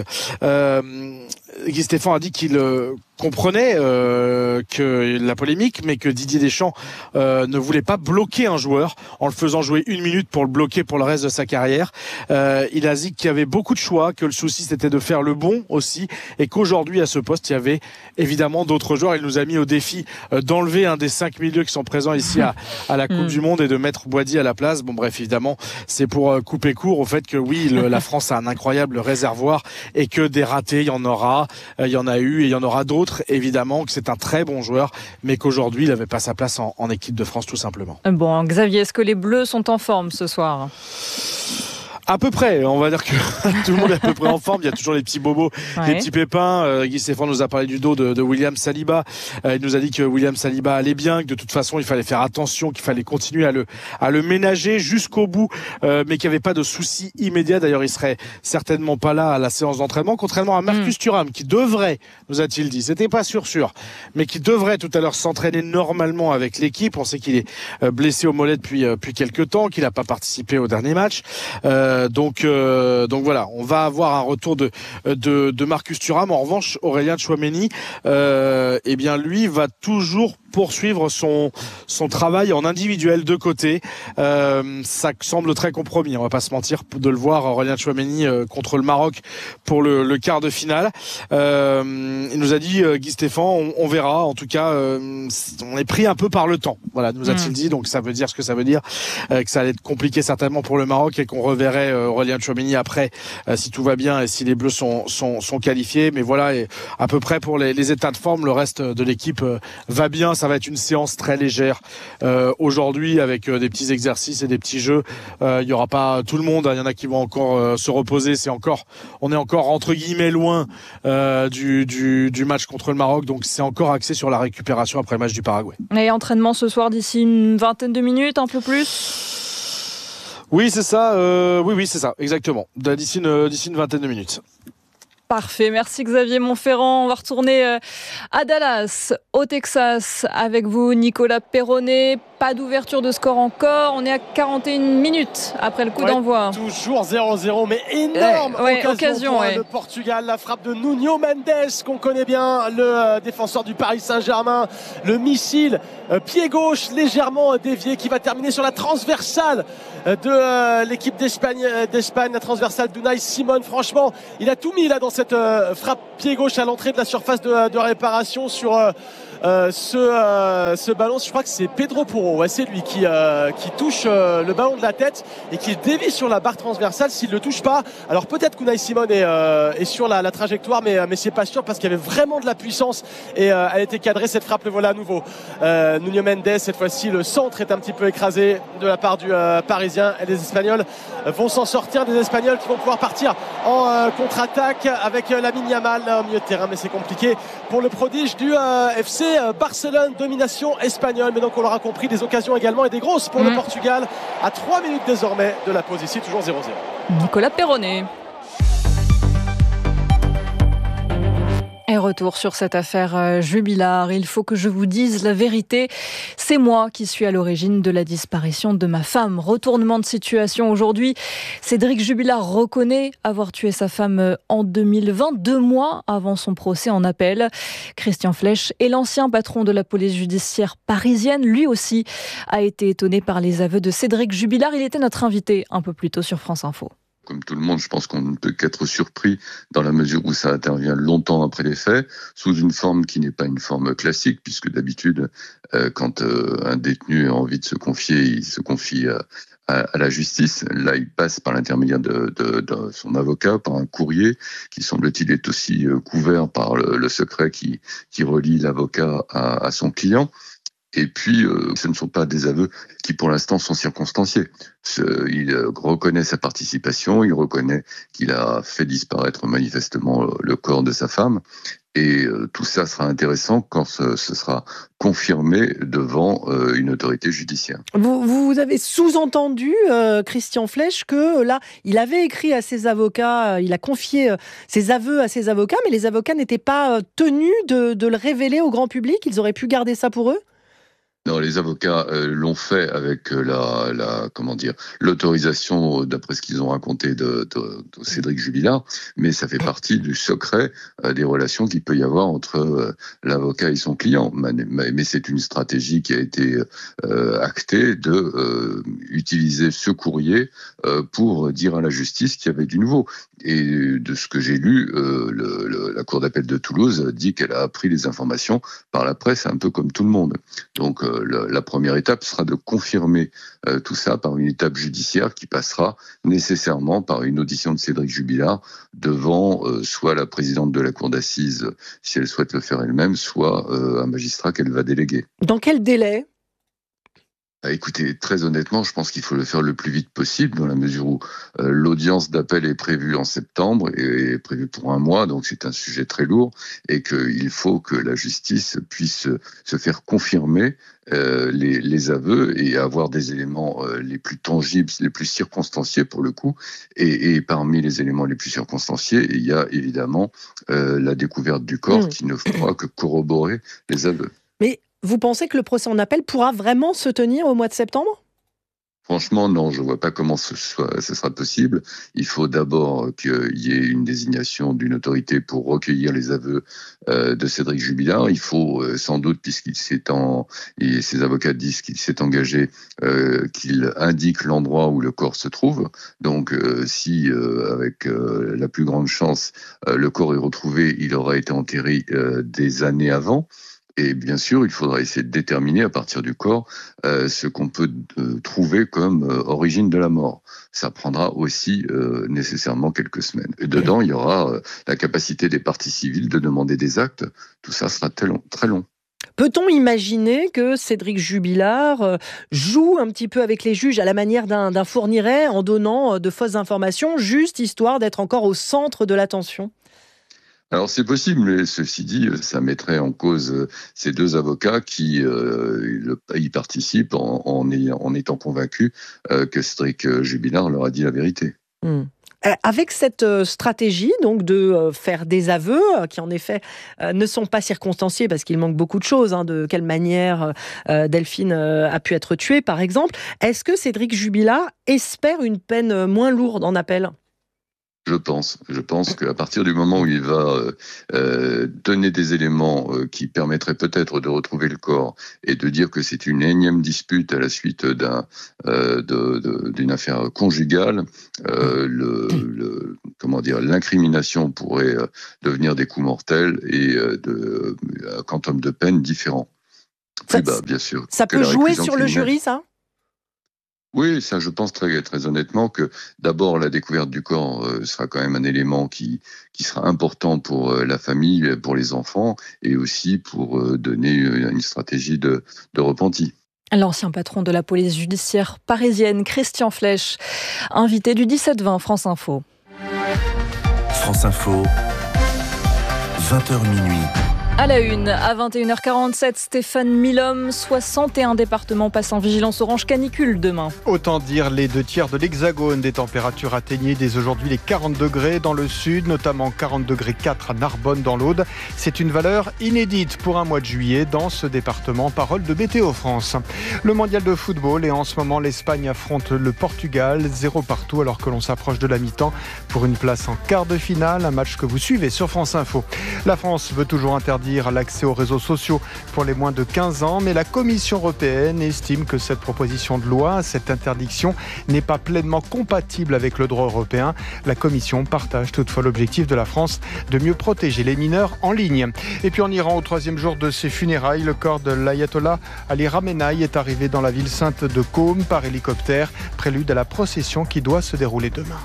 Guy Stéphane a dit qu'il comprenait que la polémique, mais que Didier Deschamps ne voulait pas bloquer un joueur en le faisant jouer 1 minute pour le bloquer pour le reste de sa carrière. Il a dit qu'il y avait beaucoup de choix, que le souci c'était de faire le bon aussi, et qu'aujourd'hui à ce poste il y avait évidemment d'autres joueurs. Il nous a mis au défi d'enlever un des 5 milieux qui sont présents ici à la Coupe du Monde et de mettre Boadi à la place. Bon bref, évidemment c'est pour couper court au fait que oui, la France a un incroyable réservoir et que des ratés il y en aura, il y en a eu et il y en aura d'autres. Évidemment que c'est un très bon joueur, mais qu'aujourd'hui il n'avait pas sa place en équipe de France tout simplement. Bon, Xavier, est-ce que les Bleus sont en forme ce soir ? À peu près, on va dire que tout le monde est à peu près en forme. Il y a toujours les petits bobos, les petits pépins. Guy Stéphane nous a parlé du dos de William Saliba. Il nous a dit que William Saliba allait bien, que de toute façon il fallait faire attention, qu'il fallait continuer à le ménager jusqu'au bout, mais qu'il n'y avait pas de souci immédiat. D'ailleurs, il serait certainement pas là à la séance d'entraînement, contrairement à Marcus Thuram, qui devrait, nous a-t-il dit, c'était pas sûr, mais qui devrait tout à l'heure s'entraîner normalement avec l'équipe. On sait qu'il est blessé au mollet depuis quelques temps, qu'il n'a pas participé au dernier match. Donc voilà, on va avoir un retour de Marcus Thuram. En revanche, Aurélien Tchouaméni, eh bien lui va toujours poursuivre son travail en individuel de côté. Ça semble très compromis, on va pas se mentir, de le voir Aurélien Tchouameni contre le Maroc pour le quart de finale. Il nous a dit, Guy Stéphane, on verra. En tout cas, on est pris un peu par le temps. Voilà, nous a-t-il dit. Donc ça veut dire ce que ça veut dire, que ça allait être compliqué certainement pour le Maroc et qu'on reverrait Aurélien Tchouameni après, si tout va bien et si les Bleus sont qualifiés. Mais voilà, et à peu près pour les états de forme, le reste de l'équipe va bien. Ça va être une séance très légère aujourd'hui avec des petits exercices et des petits jeux. Il y aura pas tout le monde. Il y en a qui vont encore se reposer. On est encore entre guillemets loin du match contre le Maroc. Donc c'est encore axé sur la récupération après le match du Paraguay. Et entraînement ce soir d'ici une vingtaine de minutes, un peu plus. Oui, c'est ça. Oui, c'est ça, exactement. D'ici une vingtaine de minutes. Parfait, merci Xavier Montferrand. On va retourner à Dallas, au Texas, avec vous Nicolas Perronnet. Pas d'ouverture de score encore, on est à 41 minutes après le coup d'envoi. Toujours 0-0, mais énorme occasion pour le Portugal. La frappe de Nuno Mendes, qu'on connaît bien, le défenseur du Paris Saint-Germain. Le missile, pied gauche, légèrement dévié, qui va terminer sur la transversale de l'équipe d'Espagne, la transversale d'Unai Simon. Franchement, il a tout mis là dans cette frappe pied gauche à l'entrée de la surface de réparation sur ce ballon. Je crois que c'est Pedro Porro, c'est lui qui touche le ballon de la tête et qui dévie sur la barre transversale. S'il ne le touche pas, alors peut-être qu'Unai Simon est sur la trajectoire, mais c'est pas sûr parce qu'il y avait vraiment de la puissance et elle était cadrée, cette frappe. Le voilà à nouveau. Nuno Mendes, cette fois-ci le centre est un petit peu écrasé de la part du Parisien, et les Espagnols vont s'en sortir, des Espagnols qui vont pouvoir partir en contre-attaque avec Lamine Yamal au milieu de terrain, mais c'est compliqué pour le prodige du FC Barcelone. Domination espagnole, mais donc on l'aura compris, des occasions également et des grosses pour le Portugal, à 3 minutes désormais de la pause, ici toujours 0-0. Nicolas Perronnet. Et retour sur cette affaire Jubilard. Il faut que je vous dise la vérité. C'est moi qui suis à l'origine de la disparition de ma femme. Retournement de situation aujourd'hui. Cédric Jubilard reconnaît avoir tué sa femme en 2020, 2 mois avant son procès en appel. Christian Flech est l'ancien patron de la police judiciaire parisienne. Lui aussi a été étonné par les aveux de Cédric Jubilard. Il était notre invité un peu plus tôt sur France Info. Comme tout le monde, je pense qu'on ne peut qu'être surpris dans la mesure où ça intervient longtemps après les faits, sous une forme qui n'est pas une forme classique, puisque d'habitude, quand un détenu a envie de se confier, il se confie à la justice. Là, il passe par l'intermédiaire de son avocat, par un courrier qui, semble-t-il, est aussi couvert par le secret qui relie l'avocat à son client. Et puis, ce ne sont pas des aveux qui, pour l'instant, sont circonstanciés. Il reconnaît sa participation, il reconnaît qu'il a fait disparaître manifestement le corps de sa femme. Et tout ça sera intéressant quand ce sera confirmé devant une autorité judiciaire. Vous avez sous-entendu, Christian Flech, que là, il avait écrit à ses avocats, il a confié ses aveux à ses avocats, mais les avocats n'étaient pas tenus de le révéler au grand public. Ils auraient pu garder ça pour eux ? Non, les avocats l'ont fait avec l'autorisation, d'après ce qu'ils ont raconté de Cédric Jubilard, mais ça fait partie du secret des relations qu'il peut y avoir entre l'avocat et son client. Mais c'est une stratégie qui a été actée de utiliser ce courrier pour dire à la justice qu'il y avait du nouveau. Et de ce que j'ai lu, la Cour d'appel de Toulouse dit qu'elle a appris les informations par la presse, un peu comme tout le monde. Donc la première étape sera de confirmer tout ça par une étape judiciaire qui passera nécessairement par une audition de Cédric Jubilard devant soit la présidente de la cour d'assises, si elle souhaite le faire elle-même, soit un magistrat qu'elle va déléguer. Dans quel délai ? Écoutez, très honnêtement, je pense qu'il faut le faire le plus vite possible, dans la mesure où l'audience d'appel est prévue en septembre et est prévue pour 1 mois, donc c'est un sujet très lourd, et qu'il faut que la justice puisse se faire confirmer les aveux et avoir des éléments les plus tangibles, les plus circonstanciés pour le coup. Et parmi les éléments les plus circonstanciés, il y a évidemment la découverte du corps qui ne fera que corroborer les aveux. Mais vous pensez que le procès en appel pourra vraiment se tenir au mois de septembre ? Franchement, non, je vois pas comment ce sera possible. Il faut d'abord qu'il y ait une désignation d'une autorité pour recueillir les aveux de Cédric Jubilard. Il faut sans doute, et ses avocats disent qu'il s'est engagé, qu'il indique l'endroit où le corps se trouve. Donc, si avec la plus grande chance, le corps est retrouvé, il aura été enterré des années avant. Et bien sûr, il faudra essayer de déterminer à partir du corps ce qu'on peut trouver comme origine de la mort. Ça prendra aussi nécessairement quelques semaines. Et dedans, il y aura la capacité des parties civiles de demander des actes. Tout ça sera très long. Peut-on imaginer que Cédric Jubilard joue un petit peu avec les juges à la manière d'un Fourniret en donnant de fausses informations, juste histoire d'être encore au centre de l'attention ? Alors c'est possible, mais ceci dit, ça mettrait en cause ces deux avocats qui y participent en étant convaincus que Cédric Jubilard leur a dit la vérité. Avec cette stratégie donc de faire des aveux qui en effet ne sont pas circonstanciés parce qu'il manque beaucoup de choses, de quelle manière Delphine a pu être tuée par exemple, est-ce que Cédric Jubilard espère une peine moins lourde en appel ? Je pense qu'à partir du moment où il va donner des éléments qui permettraient peut-être de retrouver le corps et de dire que c'est une énième dispute à la suite d'une affaire conjugale, l'incrimination pourrait devenir des coups mortels et un quantum de peine différent. Bien sûr. Ça peut jouer sur le jury, ça ? Oui, ça, je pense très, très honnêtement que d'abord la découverte du corps sera quand même un élément qui sera important pour la famille, pour les enfants, et aussi pour donner une stratégie de repenti. L'ancien patron de la police judiciaire parisienne, Christian Flech, invité du 17-20 France Info. France Info, 20h minuit. À la une, à 21h47, Stéphane Milhomme, 61 départements passent en vigilance orange canicule demain. Autant dire les 2/3 de l'Hexagone. Des températures atteignaient dès aujourd'hui les 40 degrés dans le sud, notamment 40 degrés 4 à Narbonne dans l'Aude. C'est une valeur inédite pour un mois de juillet dans ce département. Parole de Météo France. Le mondial de football et en ce moment l'Espagne affronte le Portugal, 0 partout alors que l'on s'approche de la mi-temps pour une place en quart de finale. Un match que vous suivez sur France Info. La France veut toujours interdire l'accès aux réseaux sociaux pour les moins de 15 ans, mais la Commission européenne estime que cette proposition de loi, cette interdiction, n'est pas pleinement compatible avec le droit européen. La Commission partage toutefois l'objectif de la France de mieux protéger les mineurs en ligne. Et puis en Iran, au 3e jour de ses funérailles, le corps de l'ayatollah Ali Khamenei est arrivé dans la ville sainte de Qom par hélicoptère, prélude à la procession qui doit se dérouler demain.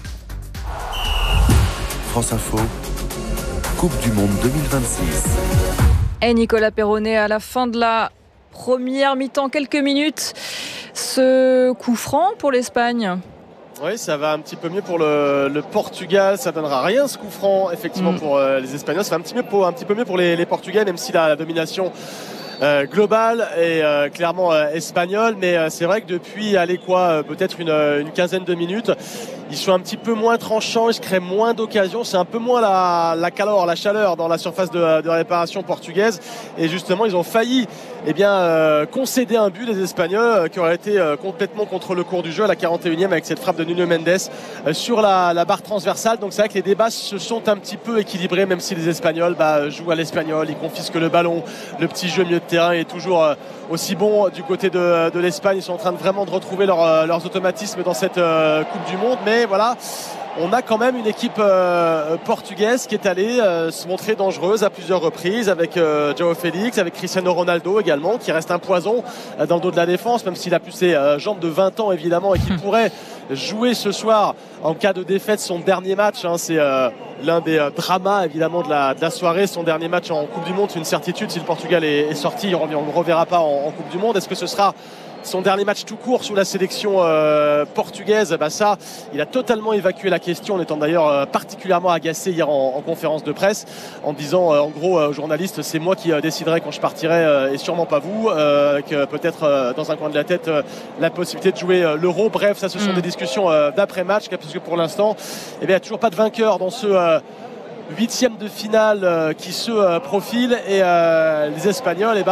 France Info, Coupe du Monde 2026. Et Nicolas Perronnet, à la fin de la première mi-temps, quelques minutes, ce coup franc pour l'Espagne. Oui, ça va un petit peu mieux pour le Portugal. Ça donnera rien ce coup franc, effectivement, pour les Espagnols. Ça va un petit peu mieux pour les Portugais, même si la domination globale est clairement espagnole. Mais c'est vrai que depuis, peut-être une quinzaine de minutes, ils sont un petit peu moins tranchants, ils se créent moins d'occasions, c'est un peu moins la chaleur dans la surface de réparation portugaise. Et justement, ils ont failli concéder un but, les Espagnols, qui aurait été complètement contre le cours du jeu à la 41e avec cette frappe de Nuno Mendes sur la barre transversale. Donc c'est vrai que les débats se sont un petit peu équilibrés, même si les Espagnols jouent à l'espagnol, ils confisquent le ballon, le petit jeu milieu de terrain est toujours aussi bon du côté de l'Espagne. Ils sont en train de retrouver leurs automatismes dans cette Coupe du Monde. Mais voilà, on a quand même une équipe portugaise qui est allée se montrer dangereuse à plusieurs reprises avec João Félix, avec Cristiano Ronaldo également, qui reste un poison dans le dos de la défense, même s'il a plus ses jambes de 20 ans évidemment et qui pourrait jouer ce soir en cas de défaite son dernier match. C'est l'un des dramas évidemment de la soirée. Son dernier match en Coupe du Monde, c'est une certitude. Si le Portugal est sorti, on ne le reverra pas en Coupe du Monde. Est-ce que ce sera son dernier match tout court sous la sélection portugaise? Ça, il a totalement évacué la question, en étant d'ailleurs particulièrement agacé hier en conférence de presse, en disant en gros aux journalistes, c'est moi qui déciderai quand je partirai et sûrement pas vous, avec peut-être dans un coin de la tête la possibilité de jouer l'Euro. Bref, ça, ce sont des discussions d'après-match, puisque pour l'instant, il n'y a toujours pas de vainqueur dans ce 8e de finale qui se profile. Et les Espagnols,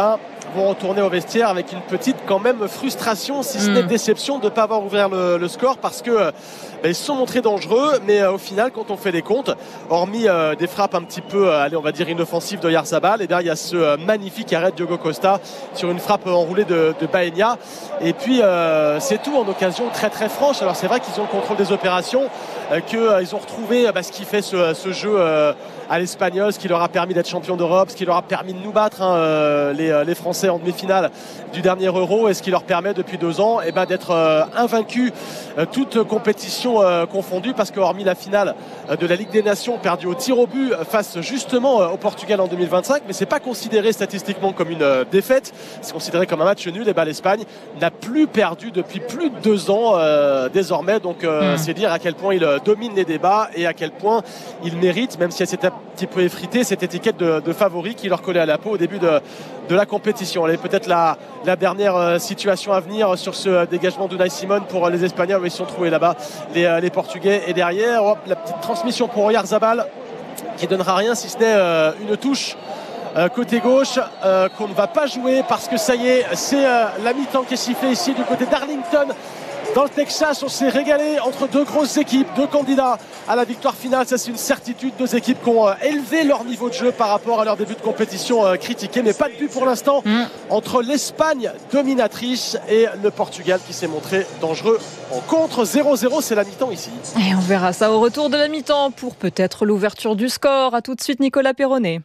vont retourner au vestiaire avec une petite quand même frustration, si ce n'est déception de ne pas avoir ouvert le score, parce que ils se sont montrés dangereux, mais au final, quand on fait les comptes, hormis des frappes un petit peu, on va dire inoffensives de Oyarzabal, et bien il y a ce magnifique arrêt de Diogo Costa sur une frappe enroulée de Baena. Et puis c'est tout en occasion très très franche. Alors c'est vrai qu'ils ont le contrôle des opérations, qu'ils ont retrouvé ce qui fait ce jeu à l'Espagnol, ce qui leur a permis d'être champion d'Europe, ce qui leur a permis de nous battre, les Français en demi-finale du dernier Euro, et ce qui leur permet depuis 2 ans d'être invaincus, toute compétition confondue, parce que hormis la finale de la Ligue des Nations perdue au tir au but face justement au Portugal en 2025, mais c'est pas considéré statistiquement comme une défaite, c'est considéré comme un match nul. Et l'Espagne n'a plus perdu depuis plus de 2 ans désormais, donc c'est dire à quel point il domine les débats et à quel point il mérite, même si elle s'est un petit peu effritée, cette étiquette de favori qui leur collait à la peau au début de la compétition. Elle est peut-être la dernière situation à venir sur ce dégagement d'Unai Simon pour les Espagnols, où ils se sont trouvés là-bas les Portugais. Et derrière, la petite transmission pour Oyarzabal qui donnera rien si ce n'est une touche côté gauche qu'on ne va pas jouer, parce que ça y est, c'est la mi-temps qui est sifflée ici du côté d'Arlington dans le Texas. On s'est régalé entre 2 grosses équipes, 2 candidats à la victoire finale, ça c'est une certitude. 2 équipes qui ont élevé leur niveau de jeu par rapport à leur début de compétition critiqué, mais pas de but pour l'instant entre l'Espagne dominatrice et le Portugal qui s'est montré dangereux en contre. 0-0, c'est la mi-temps ici. Et on verra ça au retour de la mi-temps pour peut-être l'ouverture du score. À tout de suite, Nicolas Perronnet.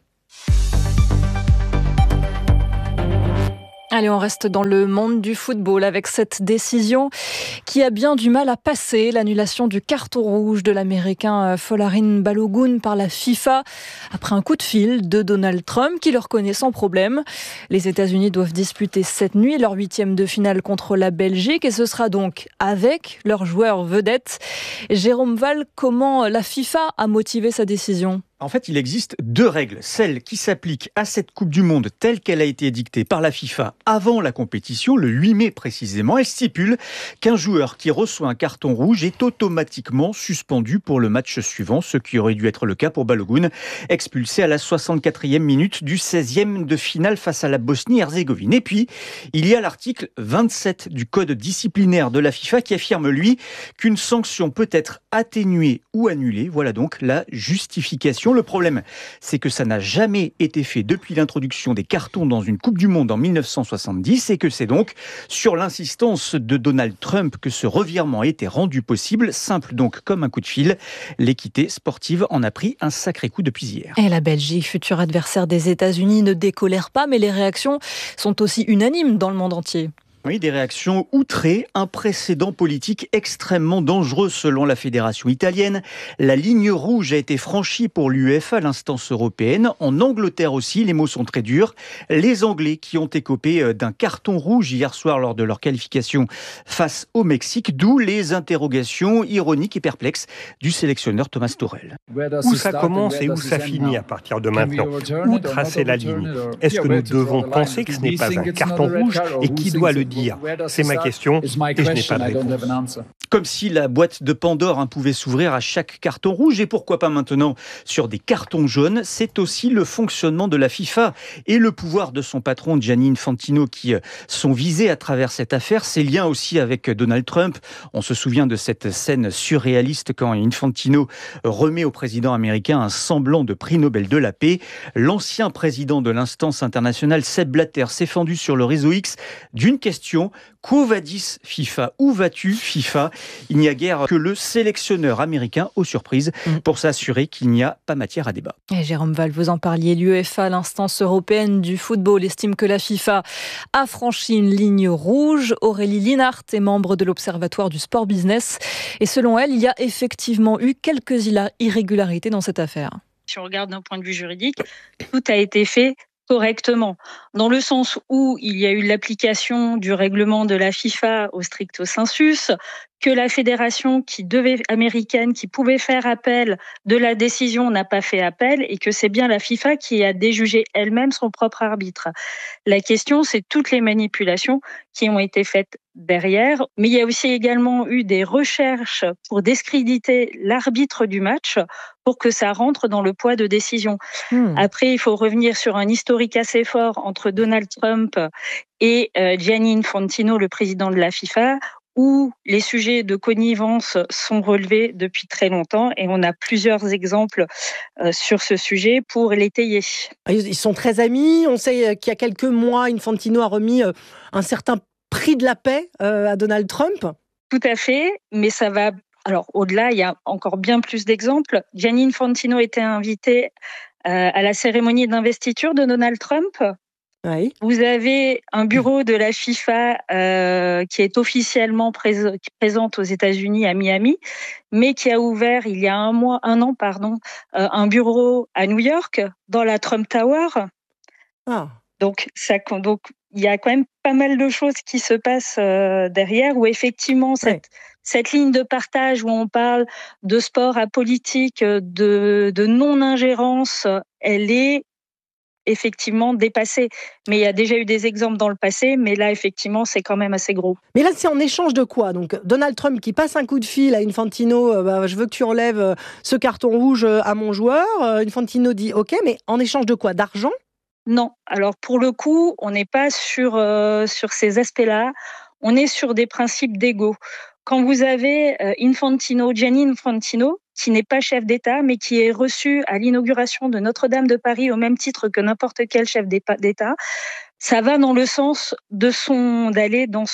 Allez, on reste dans le monde du football avec cette décision qui a bien du mal à passer, l'annulation du carton rouge de l'Américain Folarin Balogun par la FIFA après un coup de fil de Donald Trump qui le reconnaît sans problème. Les États-Unis doivent disputer cette nuit leur 8e de finale contre la Belgique, et ce sera donc avec leur joueur vedette. Jérôme Val, comment la FIFA a motivé sa décision ? En fait, il existe 2 règles. Celle qui s'applique à cette Coupe du Monde telle qu'elle a été édictée par la FIFA avant la compétition, le 8 mai précisément. Elle stipule qu'un joueur qui reçoit un carton rouge est automatiquement suspendu pour le match suivant, ce qui aurait dû être le cas pour Balogun, expulsé à la 64e minute du 16e de finale face à la Bosnie-Herzégovine. Et puis, il y a l'article 27 du code disciplinaire de la FIFA qui affirme, lui, qu'une sanction peut être atténuée ou annulée. Voilà donc la justification. Le problème, c'est que ça n'a jamais été fait depuis l'introduction des cartons dans une Coupe du Monde en 1970, et que c'est donc sur l'insistance de Donald Trump que ce revirement a été rendu possible, simple donc comme un coup de fil. L'équité sportive en a pris un sacré coup depuis hier. Et la Belgique, futur adversaire des États-Unis, ne décolère pas, mais les réactions sont aussi unanimes dans le monde entier. Oui, des réactions outrées, un précédent politique extrêmement dangereux selon la fédération italienne. La ligne rouge a été franchie pour l'UEFA, l'instance européenne. En Angleterre aussi, les mots sont très durs. Les Anglais qui ont écopé d'un carton rouge hier soir lors de leur qualification face au Mexique, d'où les interrogations ironiques et perplexes du sélectionneur Thomas Tuchel. Où ça commence et où ça finit à partir de maintenant? Où tracer la ligne? Est-ce que nous devons penser que ce n'est pas un carton rouge et qui doit le dire? C'est ma question et je n'ai pas de réponse. Comme si la boîte de Pandore pouvait s'ouvrir à chaque carton rouge, et pourquoi pas maintenant sur des cartons jaunes. C'est aussi le fonctionnement de la FIFA et le pouvoir de son patron Gianni Infantino qui sont visés à travers cette affaire. Ses liens aussi avec Donald Trump. On se souvient de cette scène surréaliste quand Infantino remet au président américain un semblant de prix Nobel de la paix. L'ancien président de l'instance internationale, Sepp Blatter, s'est fendu sur le réseau X d'une question: quo vadis FIFA? Où vas-tu FIFA? Il n'y a guère que le sélectionneur américain, aux surprises, pour s'assurer qu'il n'y a pas matière à débat. Et Jérôme Val, vous en parliez, l'UEFA, l'instance européenne du football, estime que la FIFA a franchi une ligne rouge. Aurélie Linhart est membre de l'Observatoire du sport business. Et selon elle, il y a effectivement eu quelques irrégularités dans cette affaire. Si on regarde d'un point de vue juridique, tout a été fait correctement, dans le sens où il y a eu l'application du règlement de la FIFA au stricto sensus, que la fédération américaine qui pouvait faire appel de la décision n'a pas fait appel et que c'est bien la FIFA qui a déjugé elle-même son propre arbitre. La question, c'est toutes les manipulations qui ont été faites derrière, mais il y a aussi également eu des recherches pour discréditer l'arbitre du match pour que ça rentre dans le poids de décision. Après, il faut revenir sur un historique assez fort entre Donald Trump et Gianni Infantino, le président de la FIFA, où les sujets de connivence sont relevés depuis très longtemps et on a plusieurs exemples sur ce sujet pour l'étayer. Ils sont très amis. On sait qu'il y a quelques mois, Infantino a remis un certain prix de la paix à Donald Trump. Tout à fait, mais ça va... Alors, au-delà, il y a encore bien plus d'exemples. Gianni Infantino était invité à la cérémonie d'investiture de Donald Trump. Oui. Vous avez un bureau de la FIFA qui est officiellement présente aux États-Unis, à Miami, mais qui a ouvert il y a un an, un bureau à New York, dans la Trump Tower. Donc, il y a quand même pas mal de choses qui se passent derrière, où effectivement, cette ligne de partage où on parle de sport à politique, de non-ingérence, elle est effectivement dépassée. Mais il y a déjà eu des exemples dans le passé, mais là, effectivement, c'est quand même assez gros. Mais là, c'est en échange de quoi? Donc, Donald Trump qui passe un coup de fil à Infantino, je veux que tu enlèves ce carton rouge à mon joueur. Infantino dit OK, mais en échange de quoi? D'argent? Non. Alors, pour le coup, on n'est pas sur ces aspects-là. On est sur des principes d'ego. Quand vous avez Gianni Infantino, qui n'est pas chef d'État, mais qui est reçu à l'inauguration de Notre-Dame de Paris au même titre que n'importe quel chef d'État, ça va dans le sens d'aller dans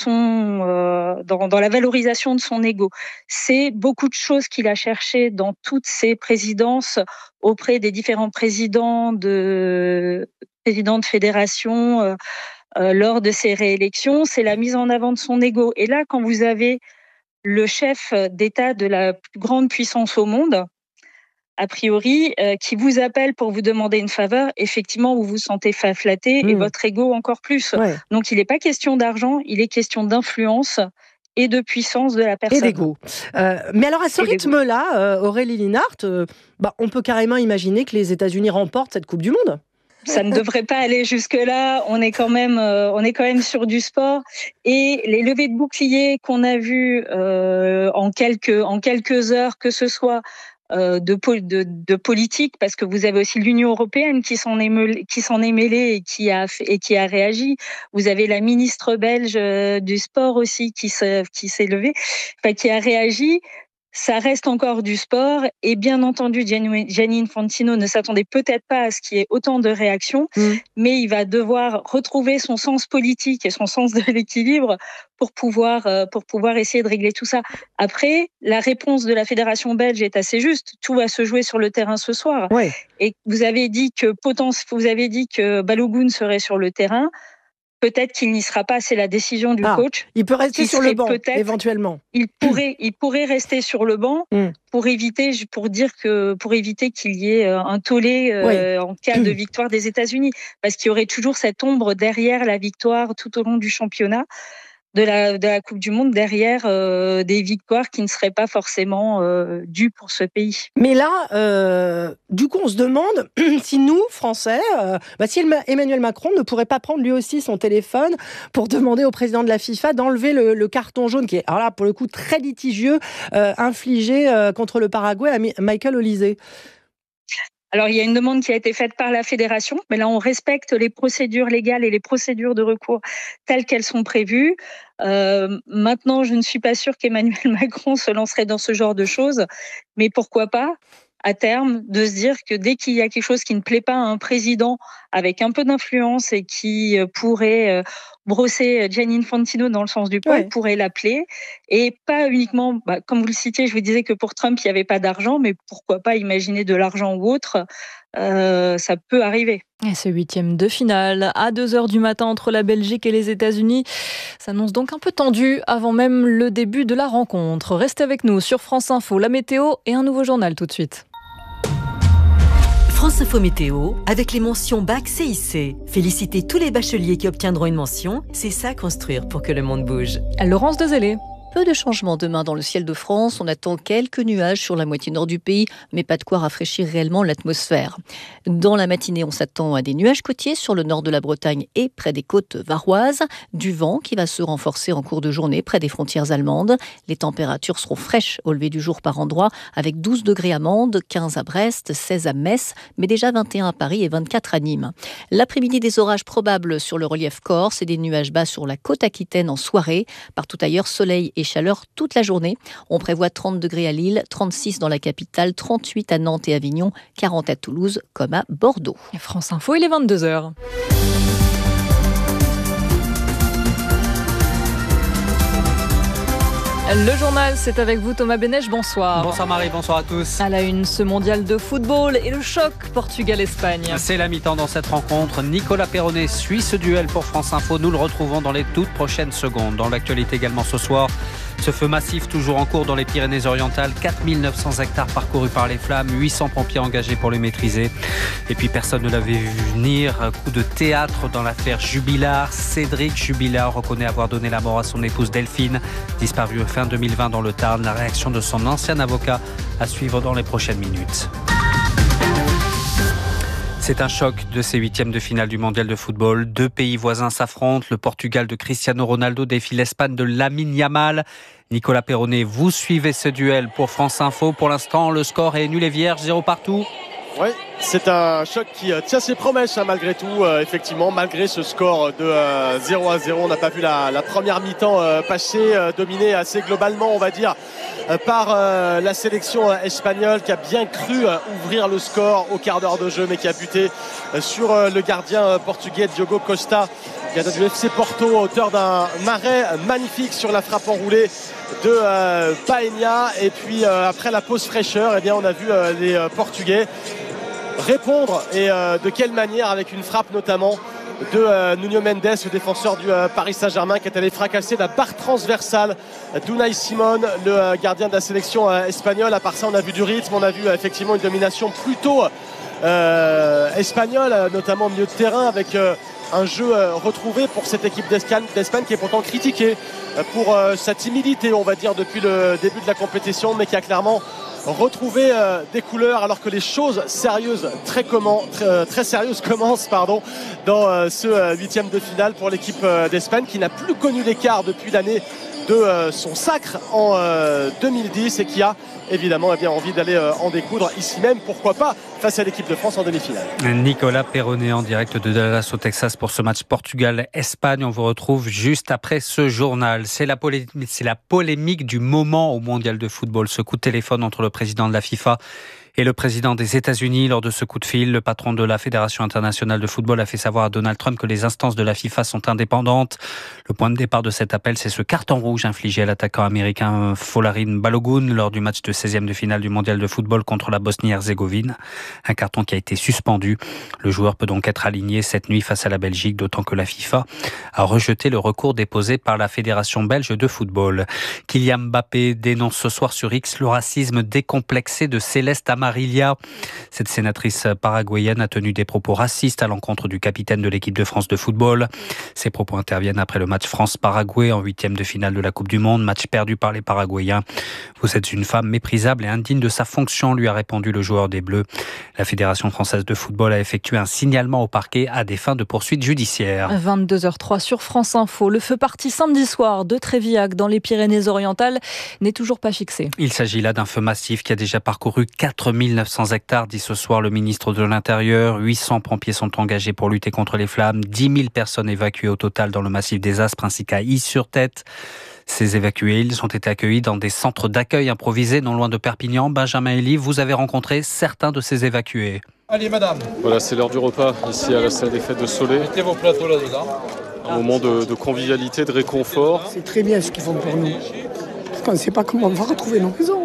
la valorisation de son ego. C'est beaucoup de choses qu'il a cherché dans toutes ses présidences auprès des différents présidents de fédération lors de ses réélections. C'est la mise en avant de son ego. Et là, quand vous avez le chef d'État de la plus grande puissance au monde, a priori, qui vous appelle pour vous demander une faveur, effectivement, vous vous sentez flatté et votre ego encore plus. Ouais. Donc, il n'est pas question d'argent, il est question d'influence et de puissance de la personne. Et d'ego. Mais alors, à ce rythme-là, Aurélie Linhart, on peut carrément imaginer que les États-Unis remportent cette Coupe du Monde. Ça ne devrait pas aller jusque-là. On est quand même sur du sport. Et les levées de boucliers qu'on a vues en quelques heures, que ce soit de politique, parce que vous avez aussi l'Union européenne qui s'en est mêlée et qui a réagi. Vous avez la ministre belge du sport aussi qui s'est levée, qui a réagi. Ça reste encore du sport et bien entendu, Gianni Infantino ne s'attendait peut-être pas à ce qu'il y ait autant de réactions, mais il va devoir retrouver son sens politique et son sens de l'équilibre pour pouvoir essayer de régler tout ça. Après, la réponse de la fédération belge est assez juste. Tout va se jouer sur le terrain ce soir. Ouais. Et vous avez dit que Balogun serait sur le terrain. Peut-être qu'il n'y sera pas, c'est la décision du coach. Il peut rester sur le banc, éventuellement. Il pourrait rester sur le banc pour éviter qu'il y ait un tollé en cas de victoire des États-Unis. Parce qu'il y aurait toujours cette ombre derrière la victoire tout au long du championnat de la Coupe du Monde, derrière des victoires qui ne seraient pas forcément dues pour ce pays. Mais là, du coup, on se demande si nous, Français, si Emmanuel Macron ne pourrait pas prendre lui aussi son téléphone pour demander au président de la FIFA d'enlever le carton jaune, qui est, alors là, pour le coup, très litigieux, infligé contre le Paraguay à Michael Olise. Alors, il y a une demande qui a été faite par la fédération, mais là, on respecte les procédures légales et les procédures de recours telles qu'elles sont prévues. Maintenant, je ne suis pas sûre qu'Emmanuel Macron se lancerait dans ce genre de choses, mais pourquoi pas, à terme, de se dire que dès qu'il y a quelque chose qui ne plaît pas à un président avec un peu d'influence et qui pourrait brosser Gianni Infantino dans le sens du poil, pourrait l'appeler. Et pas uniquement, comme vous le citiez, je vous disais que pour Trump, il n'y avait pas d'argent, mais pourquoi pas imaginer de l'argent ou autre, ça peut arriver. Et ce 8e de finale, à 2h du matin entre la Belgique et les États-Unis, s'annonce donc un peu tendu avant même le début de la rencontre. Restez avec nous sur France Info, la météo et un nouveau journal tout de suite. France Info Météo, avec les mentions Bac CIC. Félicitez tous les bacheliers qui obtiendront une mention. C'est ça construire pour que le monde bouge. Laurence Dezellé. Peu de changements demain dans le ciel de France. On attend quelques nuages sur la moitié nord du pays, mais pas de quoi rafraîchir réellement l'atmosphère. Dans la matinée, on s'attend à des nuages côtiers sur le nord de la Bretagne et près des côtes varoises. Du vent qui va se renforcer en cours de journée près des frontières allemandes. Les températures seront fraîches au lever du jour par endroit, avec 12 degrés à Mende, 15 à Brest, 16 à Metz, mais déjà 21 à Paris et 24 à Nîmes. L'après-midi, des orages probables sur le relief corse et des nuages bas sur la côte aquitaine en soirée. Partout ailleurs, soleil et chaleur toute la journée. On prévoit 30 degrés à Lille, 36 dans la capitale, 38 à Nantes et Avignon, 40 à Toulouse comme à Bordeaux. France Info, il est 22h. Le journal, c'est avec vous Thomas Benech, bonsoir. Bonsoir Marie, bonsoir à tous. À la une, ce mondial de football et le choc Portugal-Espagne. C'est la mi-temps dans cette rencontre. Nicolas Perronnet suit ce duel pour France Info. Nous le retrouvons dans les toutes prochaines secondes. Dans l'actualité également ce soir, ce feu massif toujours en cours dans les Pyrénées-Orientales. 4900 hectares parcourus par les flammes, 800 pompiers engagés pour les maîtriser. Et puis personne ne l'avait vu venir. Un coup de théâtre dans l'affaire Jubilard. Cédric Jubilard reconnaît avoir donné la mort à son épouse Delphine, disparue fin 2020 dans le Tarn. La réaction de son ancien avocat à suivre dans les prochaines minutes. C'est un choc de ces huitièmes de finale du mondial de football. Deux pays voisins s'affrontent. Le Portugal de Cristiano Ronaldo défie l'Espagne de Lamine Yamal. Nicolas Perronnet, vous suivez ce duel pour France Info. Pour l'instant, le score est nul et vierge, 0 partout. Oui, c'est un choc qui tient ses promesses malgré tout, effectivement, malgré ce score de 0-0. On n'a pas vu la première mi-temps passer, dominée assez globalement, on va dire, par la sélection espagnole qui a bien cru ouvrir le score au quart d'heure de jeu, mais qui a buté sur le gardien portugais Diogo Costa, gardien du FC Porto, auteur d'un arrêt magnifique sur la frappe enroulée de Paenha. Et puis après la pause fraîcheur, eh bien, on a vu les Portugais répondre, et de quelle manière, avec une frappe notamment de Nuno Mendes, le défenseur du Paris Saint-Germain, qui est allé fracasser la barre transversale d'Unai Simon, le gardien de la sélection espagnole. À part ça, on a vu du rythme, on a vu effectivement une domination plutôt espagnole, notamment au milieu de terrain, avec un jeu retrouvé pour cette équipe d'Espagne qui est pourtant critiquée pour sa timidité, on va dire, depuis le début de la compétition, mais qui a clairement retrouvé des couleurs, alors que les choses sérieuses, très sérieuses commencent dans ce huitième de finale pour l'équipe d'Espagne, qui n'a plus connu l'écart depuis l'année de son sacre en 2010 et qui a évidemment envie d'aller en découdre ici même, pourquoi pas, face à l'équipe de France en demi-finale. Nicolas Perronnet en direct de Dallas au Texas pour ce match Portugal-Espagne. On vous retrouve juste après ce journal. C'est la polémique du moment au mondial de football. Ce coup de téléphone entre le président de la FIFA et le président des États-Unis. Lors de ce coup de fil, le patron de la Fédération internationale de football a fait savoir à Donald Trump que les instances de la FIFA sont indépendantes. Le point de départ de cet appel, c'est ce carton rouge infligé à l'attaquant américain Folarin Balogun lors du match de 16e de finale du mondial de football contre la Bosnie-Herzégovine. Un carton qui a été suspendu. Le joueur peut donc être aligné cette nuit face à la Belgique, d'autant que la FIFA a rejeté le recours déposé par la Fédération belge de football. Kylian Mbappé dénonce ce soir sur X le racisme décomplexé de Céleste Amarilla. Cette sénatrice paraguayenne a tenu des propos racistes à l'encontre du capitaine de l'équipe de France de football. Ces propos interviennent après le match France-Paraguay en huitième de finale de la Coupe du Monde, match perdu par les Paraguayens. Vous êtes une femme méprisable et indigne de sa fonction, lui a répondu le joueur des Bleus. La Fédération française de football a effectué un signalement au parquet à des fins de poursuite judiciaire. 22h03 sur France Info. Le feu parti samedi soir de Trévillac dans les Pyrénées-Orientales n'est toujours pas fixé. Il s'agit là d'un feu massif qui a déjà parcouru 4900 hectares, dit ce soir le ministre de l'Intérieur. 800 pompiers sont engagés pour lutter contre les flammes. 10 000 personnes évacuées au total dans le massif des Aspres ainsi qu'à Is-sur-Tête. Ces évacués, ils ont été accueillis dans des centres d'accueil improvisés non loin de Perpignan. Benjamin Elie, vous avez rencontré certains de ces évacués. Allez madame. Voilà, c'est l'heure du repas ici à la salle des fêtes de Soleil. Mettez vos plateaux là-dedans. Un moment de convivialité, de réconfort. C'est très bien ce qu'ils font pour nous. Parce qu'on ne sait pas comment on va retrouver nos maisons.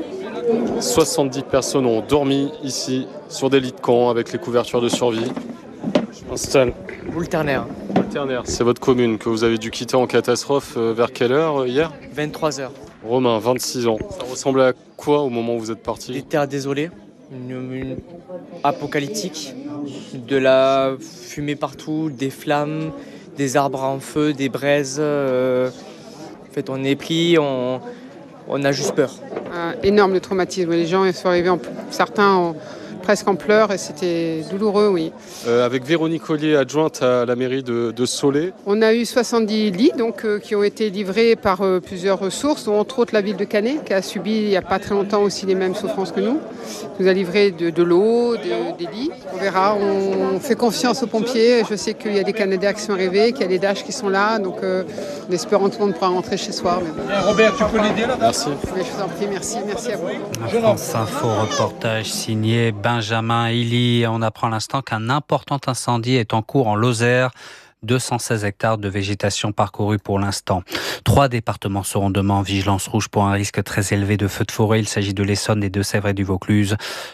70 personnes ont dormi ici sur des lits de camp avec les couvertures de survie. Je m'installe. Boulterner. C'est votre commune que vous avez dû quitter en catastrophe vers quelle heure hier ? 23h. Romain, 26 ans. Ça ressemblait à quoi au moment où vous êtes parti ? Des terres désolées, une apocalyptique, de la fumée partout, des flammes, des arbres en feu, des braises. fait, on est pris, on a juste peur. Énorme le traumatisme. Les gens sont arrivés, certains presque en pleurs et c'était douloureux, oui. Avec Véronique Collier, adjointe à la mairie de Soleil. On a eu 70 lits qui ont été livrés par plusieurs sources, dont entre autres la ville de Canet, qui a subi il n'y a pas très longtemps aussi les mêmes souffrances que nous. On nous a livré de l'eau, des lits. On verra, on fait confiance aux pompiers. Je sais qu'il y a des Canadiens qui sont arrivés, qu'il y a des DASH qui sont là, donc en espérant que tout le monde pourra rentrer chez soi. Mais... Robert, tu peux l'aider là? Merci. Oui, je vous en prie, merci à vous. France Info, reportage signé Benjamin Hilly. On apprend à l'instant qu'un important incendie est en cours en Lozère. 216 hectares de végétation parcourus pour l'instant. 3 départements seront demain en vigilance rouge pour un risque très élevé de feux de forêt. Il s'agit de l'Essonne, des Deux-Sèvres et du Vaucluse.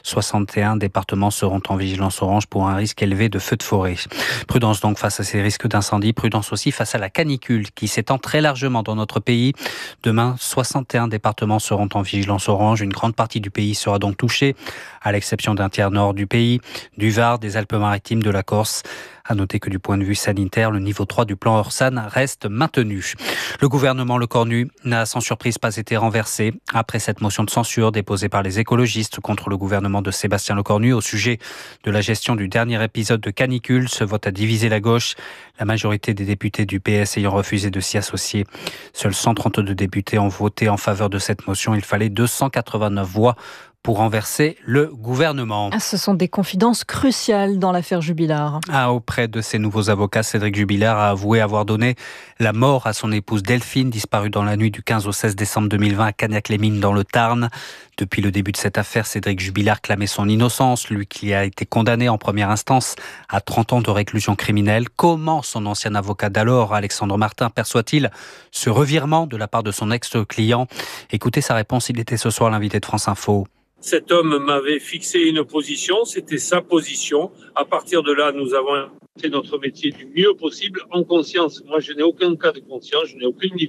61 départements seront en vigilance orange pour un risque élevé de feux de forêt. Prudence donc face à ces risques d'incendie. Prudence aussi face à la canicule qui s'étend très largement dans notre pays. Demain, 61 départements seront en vigilance orange. Une grande partie du pays sera donc touchée, à l'exception d'un tiers nord du pays, du Var, des Alpes-Maritimes, de la Corse. À noter que du point de vue sanitaire, le niveau 3 du plan Orsan reste maintenu. Le gouvernement Lecornu n'a sans surprise pas été renversé après cette motion de censure déposée par les écologistes contre le gouvernement de Sébastien Lecornu au sujet de la gestion du dernier épisode de canicule. Ce vote a divisé la gauche, la majorité des députés du PS ayant refusé de s'y associer. Seuls 132 députés ont voté en faveur de cette motion. Il fallait 289 voix pour renverser le gouvernement. Ce sont des confidences cruciales dans l'affaire Jubilard. Auprès de ses nouveaux avocats, Cédric Jubilard a avoué avoir donné la mort à son épouse Delphine, disparue dans la nuit du 15 au 16 décembre 2020 à Cagnac-les-Mines dans le Tarn. Depuis le début de cette affaire, Cédric Jubilard clamait son innocence, lui qui a été condamné en première instance à 30 ans de réclusion criminelle. Comment son ancien avocat d'alors, Alexandre Martin, perçoit-il ce revirement de la part de son ex-client? Écoutez sa réponse, il était ce soir l'invité de France Info. Cet homme m'avait fixé une position, c'était sa position. À partir de là, nous avons fait notre métier du mieux possible, en conscience. Moi, je n'ai aucun cas de conscience, je n'ai aucune